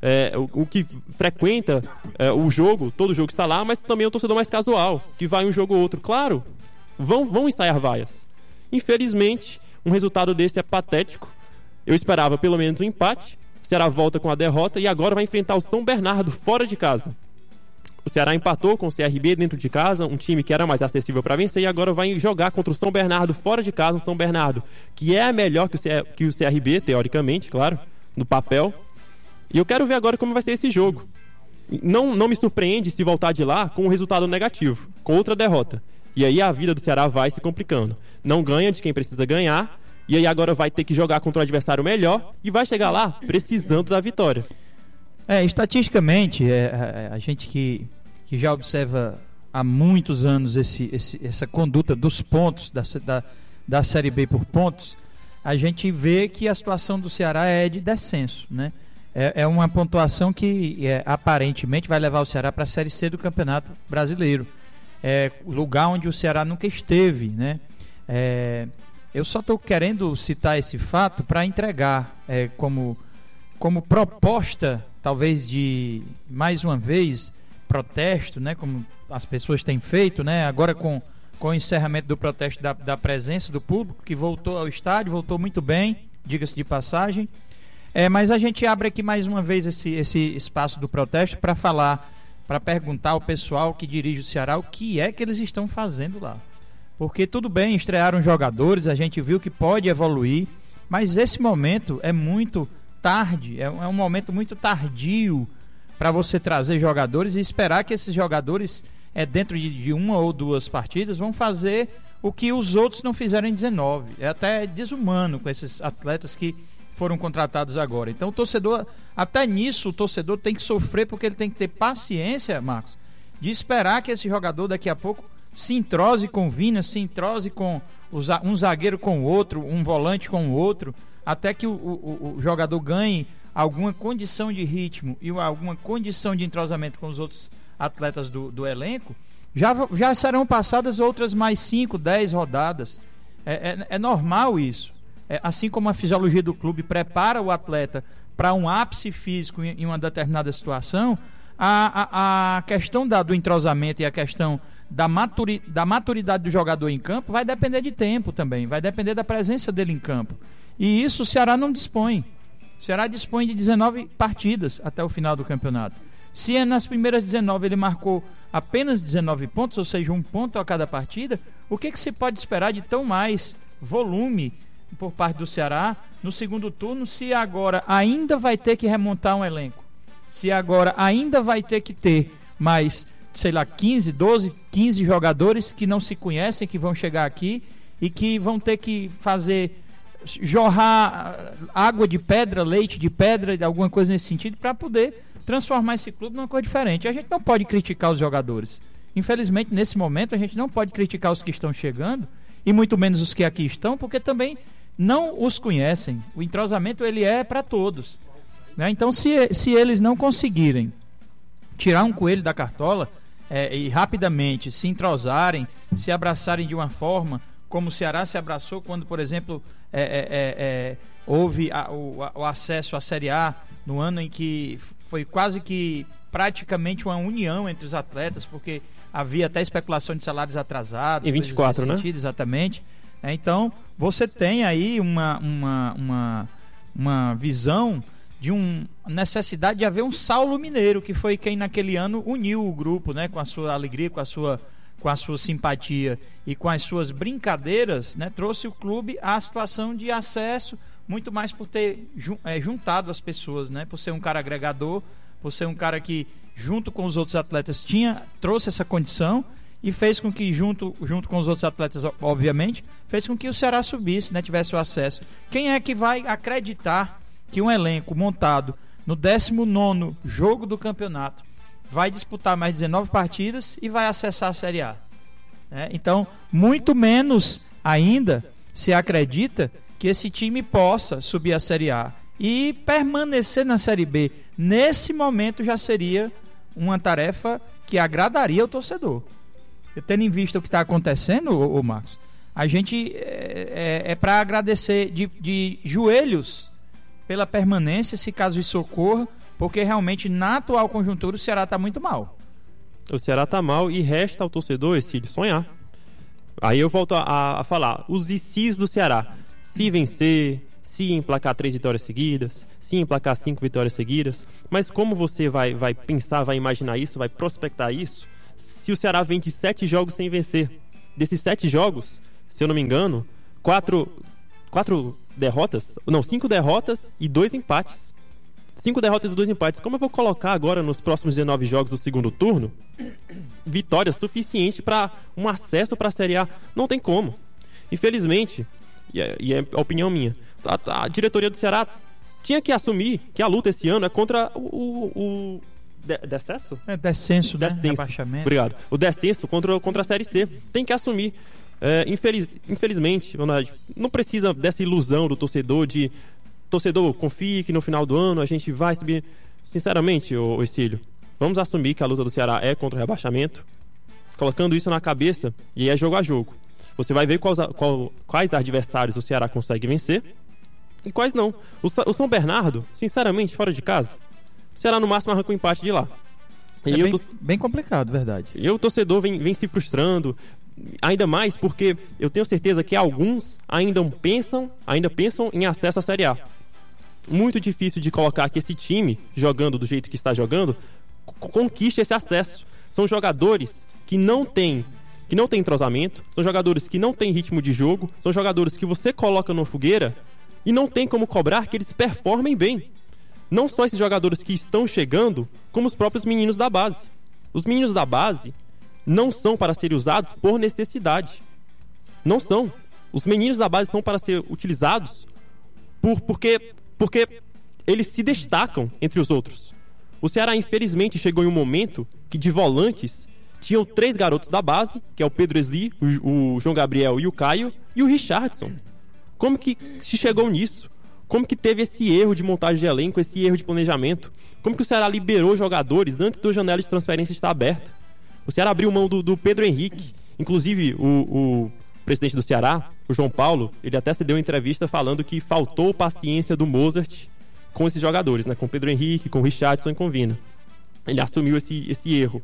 é, o, o que frequenta é, o jogo, todo jogo está lá, mas também é um torcedor mais casual, que vai um jogo ou outro. Claro, vão, vão ensaiar vaias. Infelizmente, um resultado desse é patético. Eu esperava pelo menos um empate. O Ceará volta com a derrota e agora vai enfrentar o São Bernardo fora de casa. O Ceará empatou com o C R B dentro de casa, um time que era mais acessível para vencer, e agora vai jogar contra o São Bernardo fora de casa, um São Bernardo que é melhor que o, C- que o C R B, teoricamente, claro, no papel. E eu quero ver agora como vai ser esse jogo. Não, não me surpreende se voltar de lá com um resultado negativo, com outra derrota. E aí a vida do Ceará vai se complicando. Não ganha de quem precisa ganhar, e aí agora vai ter que jogar contra um adversário melhor e vai chegar lá precisando da vitória. É, estatisticamente, é, a, a gente que, que já observa há muitos anos esse, esse, essa conduta dos pontos, da, da, da Série B por pontos, a gente vê que a situação do Ceará é de descenso, né? É, é uma pontuação que é, aparentemente vai levar o Ceará para a Série C do Campeonato Brasileiro. É o lugar onde o Ceará nunca esteve, né? É, eu só estou querendo citar esse fato para entregar é, como, como proposta, talvez de, mais uma vez, protesto, né? Como as pessoas têm feito, né? Agora com, com o encerramento do protesto da, da presença do público, que voltou ao estádio, voltou muito bem, diga-se de passagem. É, mas a gente abre aqui mais uma vez esse, esse espaço do protesto para falar, para perguntar ao pessoal que dirige o Ceará o que é que eles estão fazendo lá. Porque tudo bem, estrearam jogadores, a gente viu que pode evoluir, mas esse momento é muito tarde, é um, é um momento muito tardio para você trazer jogadores e esperar que esses jogadores, é, dentro de, de uma ou duas partidas, vão fazer o que os outros não fizeram em dezenove. É até desumano com esses atletas que foram contratados agora. Então o torcedor, até nisso o torcedor tem que sofrer, porque ele tem que ter paciência, Marcos, de esperar que esse jogador daqui a pouco se entrose com o Vina, se entrose com um zagueiro com o outro, um volante com o outro, até que o, o, o jogador ganhe alguma condição de ritmo e alguma condição de entrosamento com os outros atletas do, do elenco. Já, já serão passadas outras mais cinco, dez rodadas. É, é, é normal isso. É, assim como a fisiologia do clube prepara o atleta para um ápice físico em, em uma determinada situação, a, a, a questão da, do entrosamento e a questão da, maturi, da maturidade do jogador em campo vai depender de tempo também, vai depender da presença dele em campo. E isso o Ceará não dispõe. O Ceará dispõe de dezenove partidas até o final do campeonato. Se nas primeiras dezenove ele marcou apenas dezenove pontos, ou seja, um ponto a cada partida, o que, que se pode esperar de tão mais volume por parte do Ceará no segundo turno, se agora ainda vai ter que remontar um elenco, se agora ainda vai ter que ter mais, sei lá, quinze, doze, quinze jogadores que não se conhecem, que vão chegar aqui e que vão ter que fazer jorrar água de pedra, leite de pedra, alguma coisa nesse sentido, para poder transformar esse clube numa coisa diferente. A gente não pode criticar os jogadores, infelizmente nesse momento a gente não pode criticar os que estão chegando e muito menos os que aqui estão, porque também não os conhecem. O entrosamento ele é para todos, né? Então se, se eles não conseguirem tirar um coelho da cartola é, e rapidamente se entrosarem, se abraçarem de uma forma como o Ceará se abraçou quando, por exemplo, é, é, é, houve a, o, o acesso à Série A no ano em que foi quase que praticamente uma união entre os atletas, porque havia até especulação de salários atrasados. Em vinte e quatro, né? Sentido, exatamente. É, então, você tem aí uma, uma, uma, uma visão de uma necessidade de haver um Saulo Mineiro, que foi quem naquele ano uniu o grupo, né, com a sua alegria, com a sua, com a sua simpatia e com as suas brincadeiras, né, trouxe o clube à situação de acesso, muito mais por ter é, juntado as pessoas, né, por ser um cara agregador, por ser um cara que, junto com os outros atletas, tinha, trouxe essa condição e fez com que, junto, junto com os outros atletas, obviamente, fez com que o Ceará subisse, né, tivesse o acesso. Quem é que vai acreditar que um elenco montado no décimo nono jogo do campeonato vai disputar mais dezenove partidas e vai acessar a Série A? É, então, muito menos ainda se acredita que esse time possa subir a Série A. E permanecer na Série B nesse momento já seria uma tarefa que agradaria ao torcedor. Eu, tendo em vista o que está acontecendo, ô, ô Marcos, a gente é, é, é para agradecer de, de joelhos pela permanência, se caso isso ocorra, porque realmente na atual conjuntura o Ceará está muito mal. O Ceará está mal e resta ao torcedor, Exílio, sonhar. Aí eu volto a, a falar, os I Cs do Ceará, se vencer, se emplacar três vitórias seguidas, se emplacar cinco vitórias seguidas, mas como você vai, vai pensar, vai imaginar isso, vai prospectar isso, se o Ceará vem de sete jogos sem vencer? Desses sete jogos, se eu não me engano, quatro, quatro derrotas, não, cinco derrotas e dois empates. Cinco derrotas e dois empates. Como eu vou colocar agora nos próximos dezenove jogos do segundo turno vitórias suficiente para um acesso para a Série A? Não tem como. Infelizmente, e é, e é a opinião minha, a, a diretoria do Ceará tinha que assumir que a luta esse ano é contra o... o, o de, descenso? É descenso, né? Descenso. Rebaixamento. Obrigado. O descenso contra, contra a Série C. Tem que assumir. É, infeliz, infelizmente, não precisa dessa ilusão do torcedor de... Torcedor, confie que no final do ano a gente vai subir. Sinceramente, ô, ô Exílio, vamos assumir que a luta do Ceará é contra o rebaixamento, colocando isso na cabeça, e é jogo a jogo. Você vai ver quais, qual, quais adversários o Ceará consegue vencer e quais não. O, o São Bernardo, sinceramente, fora de casa, o Ceará no máximo arranca o empate de lá. É e bem, eu, bem complicado, verdade. E o torcedor vem, vem se frustrando, ainda mais porque eu tenho certeza que alguns ainda pensam, ainda pensam em acesso à Série A. Muito difícil de colocar que esse time, jogando do jeito que está jogando, conquiste esse acesso. São jogadores que não têm que não têm entrosamento, são jogadores que não têm ritmo de jogo, são jogadores que você coloca numa fogueira e não tem como cobrar que eles performem bem. Não só esses jogadores que estão chegando, como os próprios meninos da base. Os meninos da base não são para serem usados por necessidade. Não são. Os meninos da base são para ser utilizados por, porque... porque eles se destacam entre os outros. O Ceará, infelizmente, chegou em um momento que de volantes tinham três garotos da base, que é o Pedro Esli, o, o João Gabriel e o Caio, e o Richardson. Como que se chegou nisso? Como que teve esse erro de montagem de elenco, esse erro de planejamento? Como que o Ceará liberou jogadores antes da janela de transferência estar aberta? O Ceará abriu mão do, do Pedro Henrique. Inclusive, o... o presidente do Ceará, o João Paulo, ele até se deu uma entrevista falando que faltou paciência do Mozart com esses jogadores, né? Com o Pedro Henrique, com o Richardson e com o Vina. Ele assumiu esse, esse erro.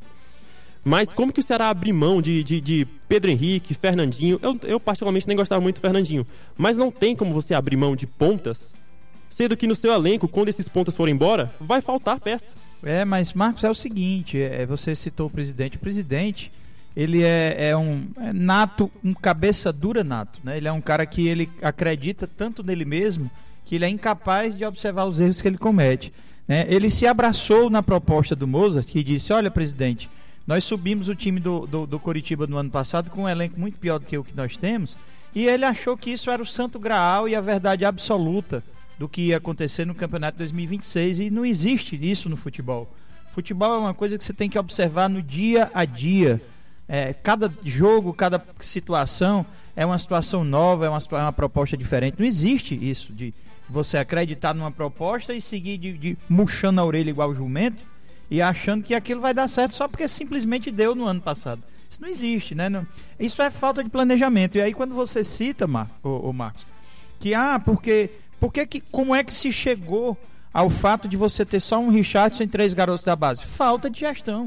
Mas como que o Ceará abriu mão de, de, de Pedro Henrique, Fernandinho? Eu, eu particularmente nem gostava muito do Fernandinho. Mas não tem como você abrir mão de pontas, sendo que no seu elenco, quando esses pontas forem embora, vai faltar peça. É, mas Marcos, é o seguinte, é, você citou o presidente. O presidente... ele é, é um é nato, um cabeça dura nato, né? Ele é um cara que ele acredita tanto nele mesmo que ele é incapaz de observar os erros que ele comete, né? Ele se abraçou na proposta do Mozart e disse: olha, presidente, nós subimos o time do, do, do Coritiba no ano passado com um elenco muito pior do que o que nós temos, e ele achou que isso era o santo graal e a verdade absoluta do que ia acontecer no campeonato dois mil e vinte e seis, e não existe isso no futebol. Futebol é uma coisa que você tem que observar no dia a dia. É, cada jogo, cada situação é uma situação nova, é uma, é uma proposta diferente. Não existe isso de você acreditar numa proposta e seguir de, de murchando a orelha igual jumento e achando que aquilo vai dar certo só porque simplesmente deu no ano passado. Isso não existe, né? Não, isso é falta de planejamento. E aí quando você cita, Mar, ô, ô Marcos, que ah, porque, porque que, como é que se chegou ao fato de você ter só um Richardson e três garotos da base? Falta de gestão.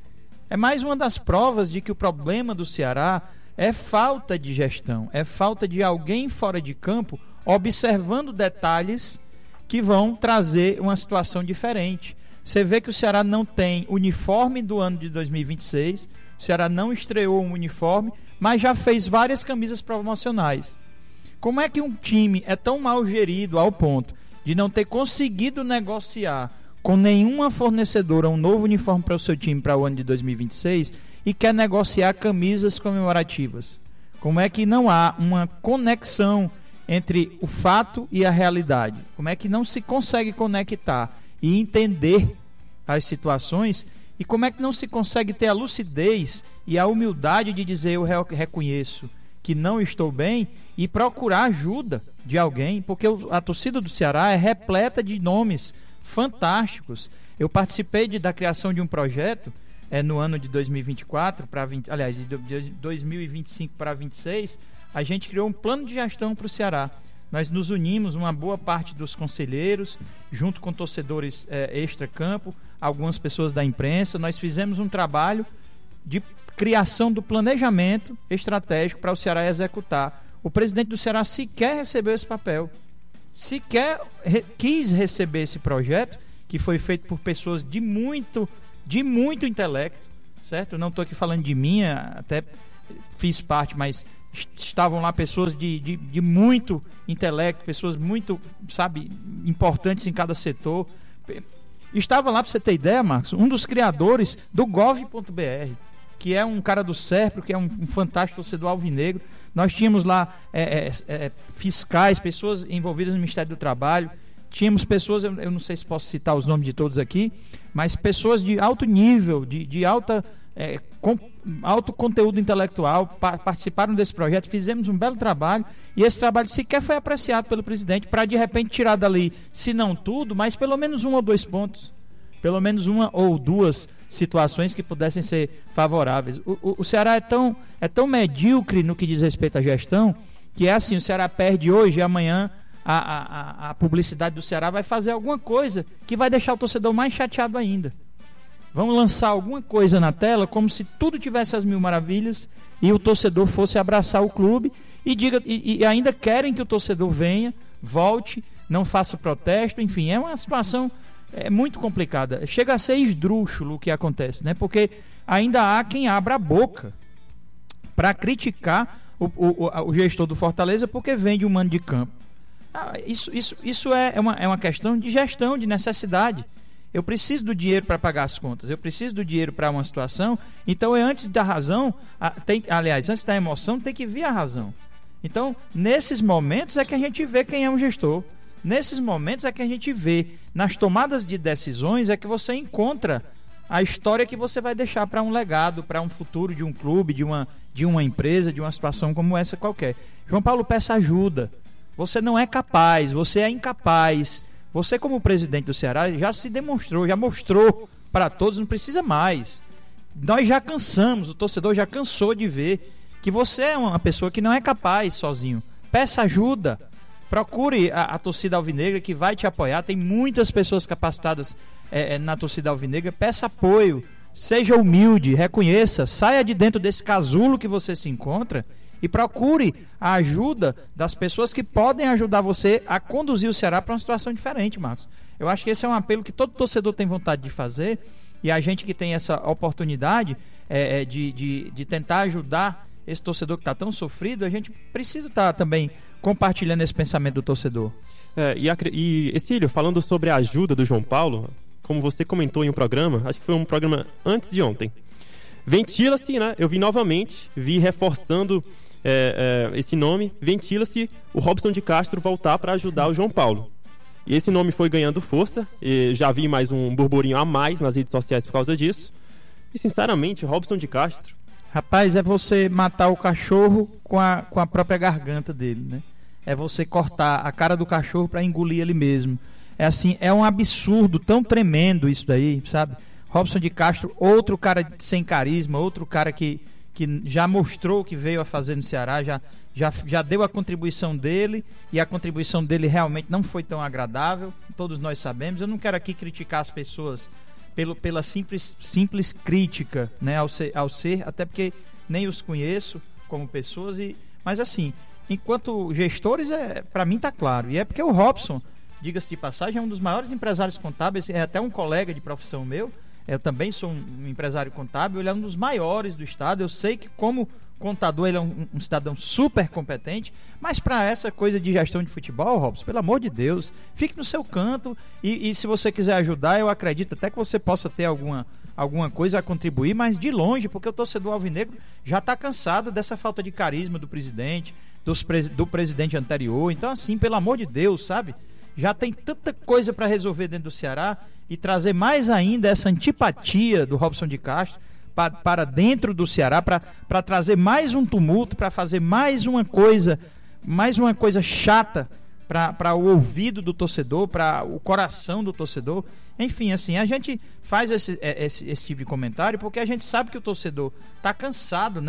É mais uma das provas de que o problema do Ceará é falta de gestão, é falta de alguém fora de campo observando detalhes que vão trazer uma situação diferente. Você vê que o Ceará não tem uniforme do ano de dois mil e vinte e seis, o Ceará não estreou um uniforme, mas já fez várias camisas promocionais. Como é que um time é tão mal gerido ao ponto de não ter conseguido negociar com nenhuma fornecedora um novo uniforme para o seu time para o ano de dois mil e vinte e seis e quer negociar camisas comemorativas? Como é que não há uma conexão entre o fato e a realidade? Como é que não se consegue conectar e entender as situações? E como é que não se consegue ter a lucidez e a humildade de dizer: eu reconheço que não estou bem, e procurar ajuda de alguém? Porque a torcida do Ceará é repleta de nomes fantásticos. Eu participei de, da criação de um projeto é, no ano de dois mil e vinte e quatro, para vinte, aliás, de dois mil e vinte e cinco para vinte e seis. A gente criou um plano de gestão para o Ceará. nós nos unimos, uma boa parte dos conselheiros, junto com torcedores é, extra-campo, algumas pessoas da imprensa, nós fizemos um trabalho de criação do planejamento estratégico para o Ceará executar. O presidente do Ceará sequer recebeu esse papel, sequer re- quis receber esse projeto, que foi feito por pessoas de muito, de muito intelecto, certo? Eu não estou aqui falando de mim, até fiz parte, mas estavam lá pessoas de, de, de muito intelecto, pessoas muito, sabe, importantes em cada setor. Estava lá, para você ter ideia, Marcos, um dos criadores do gov ponto b r, que é um cara do Serpro, que é um, um fantástico torcedor alvinegro. Nós tínhamos lá é, é, é, fiscais, pessoas envolvidas no Ministério do Trabalho, tínhamos pessoas, eu, eu não sei se posso citar os nomes de todos aqui, mas pessoas de alto nível, de, de alta, é, com, alto conteúdo intelectual, pa, participaram desse projeto, fizemos um belo trabalho, e esse trabalho sequer foi apreciado pelo presidente, para de repente tirar dali, se não tudo, mas pelo menos um ou dois pontos, pelo menos uma ou duas situações que pudessem ser favoráveis. O, o, o Ceará é tão, é tão medíocre no que diz respeito à gestão, que é assim, o Ceará perde hoje e amanhã a, a, a publicidade do Ceará vai fazer alguma coisa que vai deixar o torcedor mais chateado ainda. Vão lançar alguma coisa na tela como se tudo tivesse as mil maravilhas e o torcedor fosse abraçar o clube e, diga, e, e ainda querem que o torcedor venha, volte, não faça protesto, enfim, é uma situação é muito complicada. Chega a ser esdrúxulo o que acontece, né? Porque ainda há quem abra a boca para criticar o, o, o gestor do Fortaleza porque vende um mando de campo. Ah, isso isso, isso é, uma, é uma questão de gestão, de necessidade. Eu preciso do dinheiro para pagar as contas, eu preciso do dinheiro para uma situação, então é antes da razão, tem, aliás, antes da emoção tem que vir a razão. Então, nesses momentos é que a gente vê quem é um gestor. Nesses momentos é que a gente vê, nas tomadas de decisões, é que você encontra a história que você vai deixar para um legado, para um futuro de um clube, de uma, de uma empresa, de uma situação como essa qualquer. João Paulo, peça ajuda. Você não é capaz, você é incapaz. Você, como presidente do Ceará, já se demonstrou, já mostrou para todos, não precisa mais. Nós já cansamos, o torcedor já cansou de ver que você é uma pessoa que não é capaz sozinho. Peça ajuda. Procure a, a torcida alvinegra que vai te apoiar. Tem muitas pessoas capacitadas é, é, na torcida alvinegra. Peça apoio, seja humilde, reconheça, saia de dentro desse casulo que você se encontra e procure a ajuda das pessoas que podem ajudar você a conduzir o Ceará para uma situação diferente, Marcos. Eu acho que esse é um apelo que todo torcedor tem vontade de fazer, e a gente que tem essa oportunidade é, é, de, de, de tentar ajudar esse torcedor que está tão sofrido, a gente precisa estar tá também compartilhando esse pensamento do torcedor. É, e, e Exílio, falando sobre a ajuda do João Paulo, como você comentou em um programa, acho que foi um programa antes de ontem, ventila-se, né? Eu vi novamente, vi reforçando é, é, esse nome, ventila-se o Robson de Castro voltar para ajudar o João Paulo. E esse nome foi ganhando força, e já vi mais um burburinho a mais nas redes sociais por causa disso. E sinceramente, o Robson de Castro, rapaz, é você matar o cachorro com a, com a própria garganta dele, né? É você cortar a cara do cachorro para engolir ele mesmo. É assim, é um absurdo tão tremendo isso daí, sabe? Robson de Castro, outro cara sem carisma, outro cara que, que já mostrou o que veio a fazer no Ceará, já, já, já deu a contribuição dele, e a contribuição dele realmente não foi tão agradável, todos nós sabemos. Eu não quero aqui criticar as pessoas Pelo, pela simples, simples crítica, né, ao, ser, ao ser, até porque nem os conheço como pessoas, e, mas assim, enquanto gestores, é, para mim está claro, e é porque o Robson, diga-se de passagem, é um dos maiores empresários contábeis, é até um colega de profissão meu, eu também sou um empresário contábil, ele é um dos maiores do estado, eu sei que como contador ele é um, um cidadão super competente, mas para essa coisa de gestão de futebol, Robson, pelo amor de Deus, fique no seu canto, e, e se você quiser ajudar, eu acredito até que você possa ter alguma, alguma coisa a contribuir, mas de longe, porque o torcedor alvinegro já está cansado dessa falta de carisma do presidente, dos pres, do presidente anterior, então assim, pelo amor de Deus, sabe? Já tem tanta coisa para resolver dentro do Ceará, e trazer mais ainda essa antipatia do Robson de Castro para, para dentro do Ceará, para, para trazer mais um tumulto, para fazer mais uma coisa, mais uma coisa chata para, para o ouvido do torcedor, para o coração do torcedor. Enfim, assim, a gente faz esse, esse, esse tipo de comentário porque a gente sabe que o torcedor está cansado, né,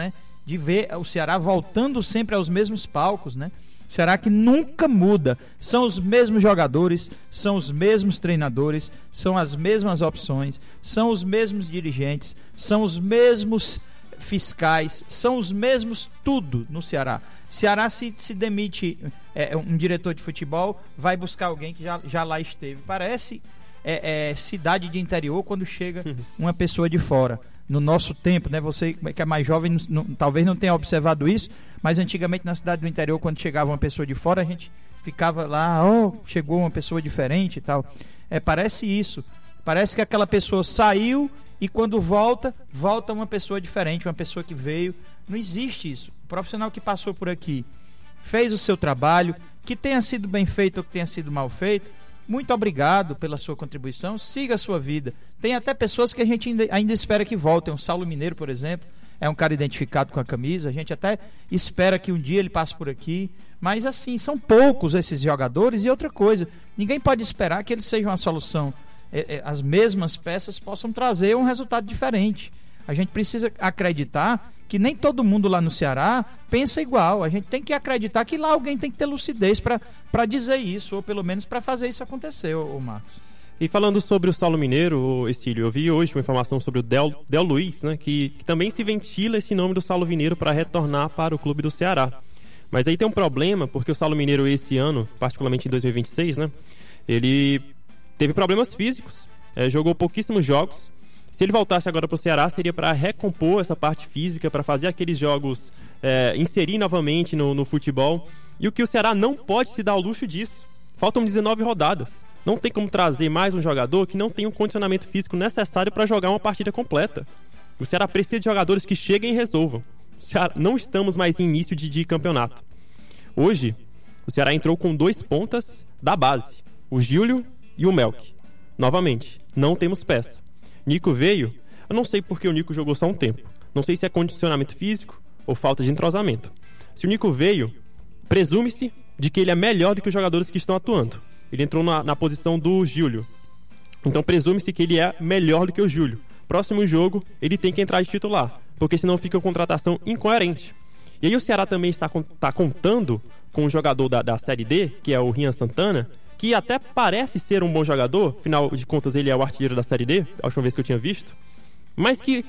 de ver o Ceará voltando sempre aos mesmos palcos, né? Ceará que nunca muda, são os mesmos jogadores, são os mesmos treinadores, são as mesmas opções, são os mesmos dirigentes, são os mesmos fiscais, são os mesmos tudo no Ceará. Ceará se, se demite é, um diretor de futebol, vai buscar alguém que já, já lá esteve. Parece é, é, cidade de interior quando chega uma pessoa de fora. No nosso tempo, né? Você que é mais jovem não, talvez não tenha observado isso, mas antigamente na cidade do interior, quando chegava uma pessoa de fora, a gente ficava lá, oh, chegou uma pessoa diferente e tal. É, parece isso. Parece que aquela pessoa saiu e quando volta, volta uma pessoa diferente, uma pessoa que veio. Não existe isso. O profissional que passou por aqui fez o seu trabalho, que tenha sido bem feito ou que tenha sido mal feito, muito obrigado pela sua contribuição, siga a sua vida. Tem até pessoas que a gente ainda, ainda espera que voltem. O Saulo Mineiro, por exemplo, é um cara identificado com a camisa, a gente até espera que um dia ele passe por aqui, mas assim, são poucos esses jogadores. E outra coisa, ninguém pode esperar que eles sejam a solução, é, é, as mesmas peças possam trazer um resultado diferente. A gente precisa acreditar que nem todo mundo lá no Ceará pensa igual. A gente tem que acreditar que lá alguém tem que ter lucidez para dizer isso, ou pelo menos para fazer isso acontecer, ô, ô Marcos. E falando sobre o Saulo Mineiro, Estílio, eu vi hoje uma informação sobre o Del, Del Luiz, né, que, que também se ventila esse nome do Saulo Mineiro para retornar para o clube do Ceará. Mas aí tem um problema, porque o Saulo Mineiro esse ano, particularmente em dois mil e vinte e seis, né, ele teve problemas físicos, é, jogou pouquíssimos jogos. Se ele voltasse agora para o Ceará, seria para recompor essa parte física, para fazer aqueles jogos, é, inserir novamente no, no futebol. E o que o Ceará não pode se dar ao luxo disso. Faltam dezenove rodadas. Não tem como trazer mais um jogador que não tem o condicionamento físico necessário para jogar uma partida completa. O Ceará precisa de jogadores que cheguem e resolvam. O Ceará, não estamos mais em início de, de campeonato. Hoje, o Ceará entrou com dois pontas da base, o Júlio e o Melk. Novamente, não temos peça. Nico veio, eu não sei porque o Nico jogou só um tempo. Não sei se é condicionamento físico ou falta de entrosamento. Se o Nico veio, presume-se de que ele é melhor do que os jogadores que estão atuando. Ele entrou na, na posição do Júlio. Então presume-se que ele é melhor do que o Júlio. Próximo jogo, ele tem que entrar de titular, porque senão fica uma contratação incoerente. E aí o Ceará também está, está contando com um jogador da, da Série D, que é o Rian Santana, que até parece ser um bom jogador, afinal de contas ele é o artilheiro da Série D, a última vez que eu tinha visto, mas que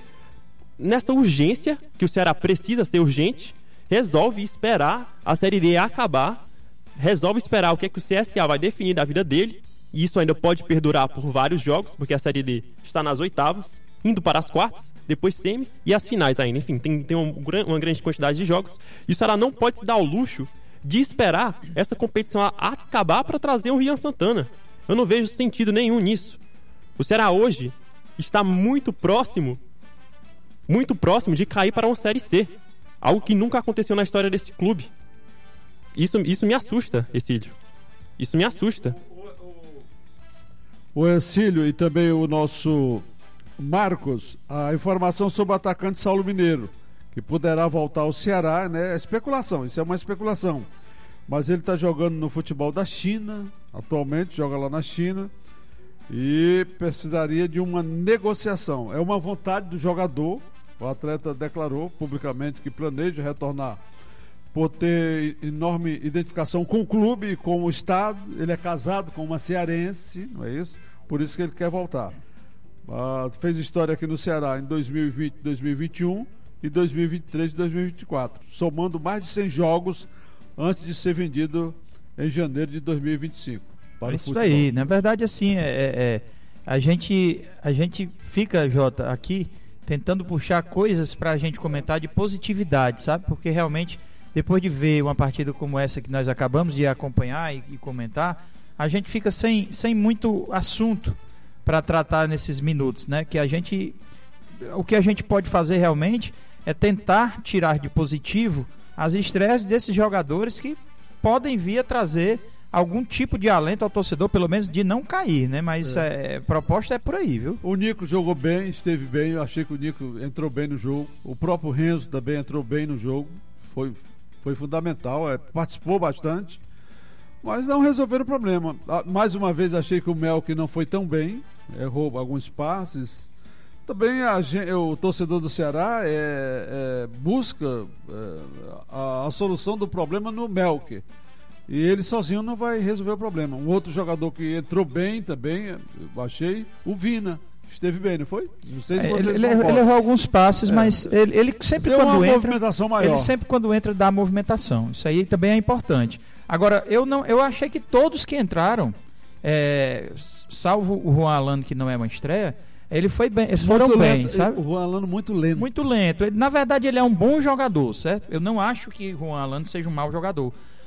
nessa urgência, que o Ceará precisa ser urgente, resolve esperar a Série D acabar, resolve esperar o que é que o C S A vai definir da vida dele, e isso ainda pode perdurar por vários jogos, porque a Série D está nas oitavas, indo para as quartas, depois semi e as finais ainda, enfim, tem, tem um, uma grande quantidade de jogos, e o Ceará não pode se dar ao luxo de esperar essa competição acabar para trazer o Rian Santana. Eu não vejo sentido nenhum nisso. O Ceará hoje está muito próximo, muito próximo de cair para uma Série C. Algo que nunca aconteceu na história desse clube. Isso, isso me assusta, Exílio. Isso me assusta. O Exílio e também o nosso Marcos, a informação sobre o atacante Saulo Mineiro, que poderá voltar ao Ceará, né? É especulação, isso é uma especulação. Mas ele está jogando no futebol da China, atualmente joga lá na China, e precisaria de uma negociação. É uma vontade do jogador, o atleta declarou publicamente que planeja retornar por ter enorme identificação com o clube e com o estado. Ele é casado com uma cearense, não é isso? Por isso que ele quer voltar. Uh, fez história aqui no Ceará em dois mil e vinte, dois mil e vinte e um e dois mil e vinte e três e dois mil e vinte e quatro, somando mais de cem jogos antes de ser vendido em janeiro de dois mil e vinte e cinco. Para isso aí, na verdade, assim, é, é, a, gente, a gente fica, Jota, aqui tentando puxar coisas para a gente comentar de positividade, sabe? Porque realmente, depois de ver uma partida como essa que nós acabamos de acompanhar e, e comentar, a gente fica sem, sem muito assunto para tratar nesses minutos, né? Que a gente, o que a gente pode fazer realmente é tentar tirar de positivo as estreias desses jogadores que podem vir a trazer algum tipo de alento ao torcedor, pelo menos de não cair, né? Mas é. É, a proposta é por aí, viu? O Nico jogou bem, esteve bem, eu achei que o Nico entrou bem no jogo. O próprio Renzo também entrou bem no jogo, foi, foi fundamental, é, participou bastante, mas não resolveram o problema. Mais uma vez achei que o Melk não foi tão bem, errou alguns passes, Também a gente, o torcedor do Ceará é, é, busca é, a, a solução do problema no Melker. E ele sozinho não vai resolver o problema. Um outro jogador que entrou bem também, eu achei, o Vina. Esteve bem, não foi? Não sei se é, vocês ele, ele errou alguns passes, é. mas ele, ele sempre Deu quando uma entra... movimentação maior. Ele sempre quando entra dá movimentação. Isso aí também é importante. Agora, eu, não, eu achei que todos que entraram, é, salvo o Juan Alano, que não é uma estreia, ele foi bem, eles foram muito bem, lento, sabe? O Juan Alano muito lento. Muito lento. Ele, na verdade, ele é um bom jogador, certo? Eu não acho que o Juan Alano seja um mau jogador.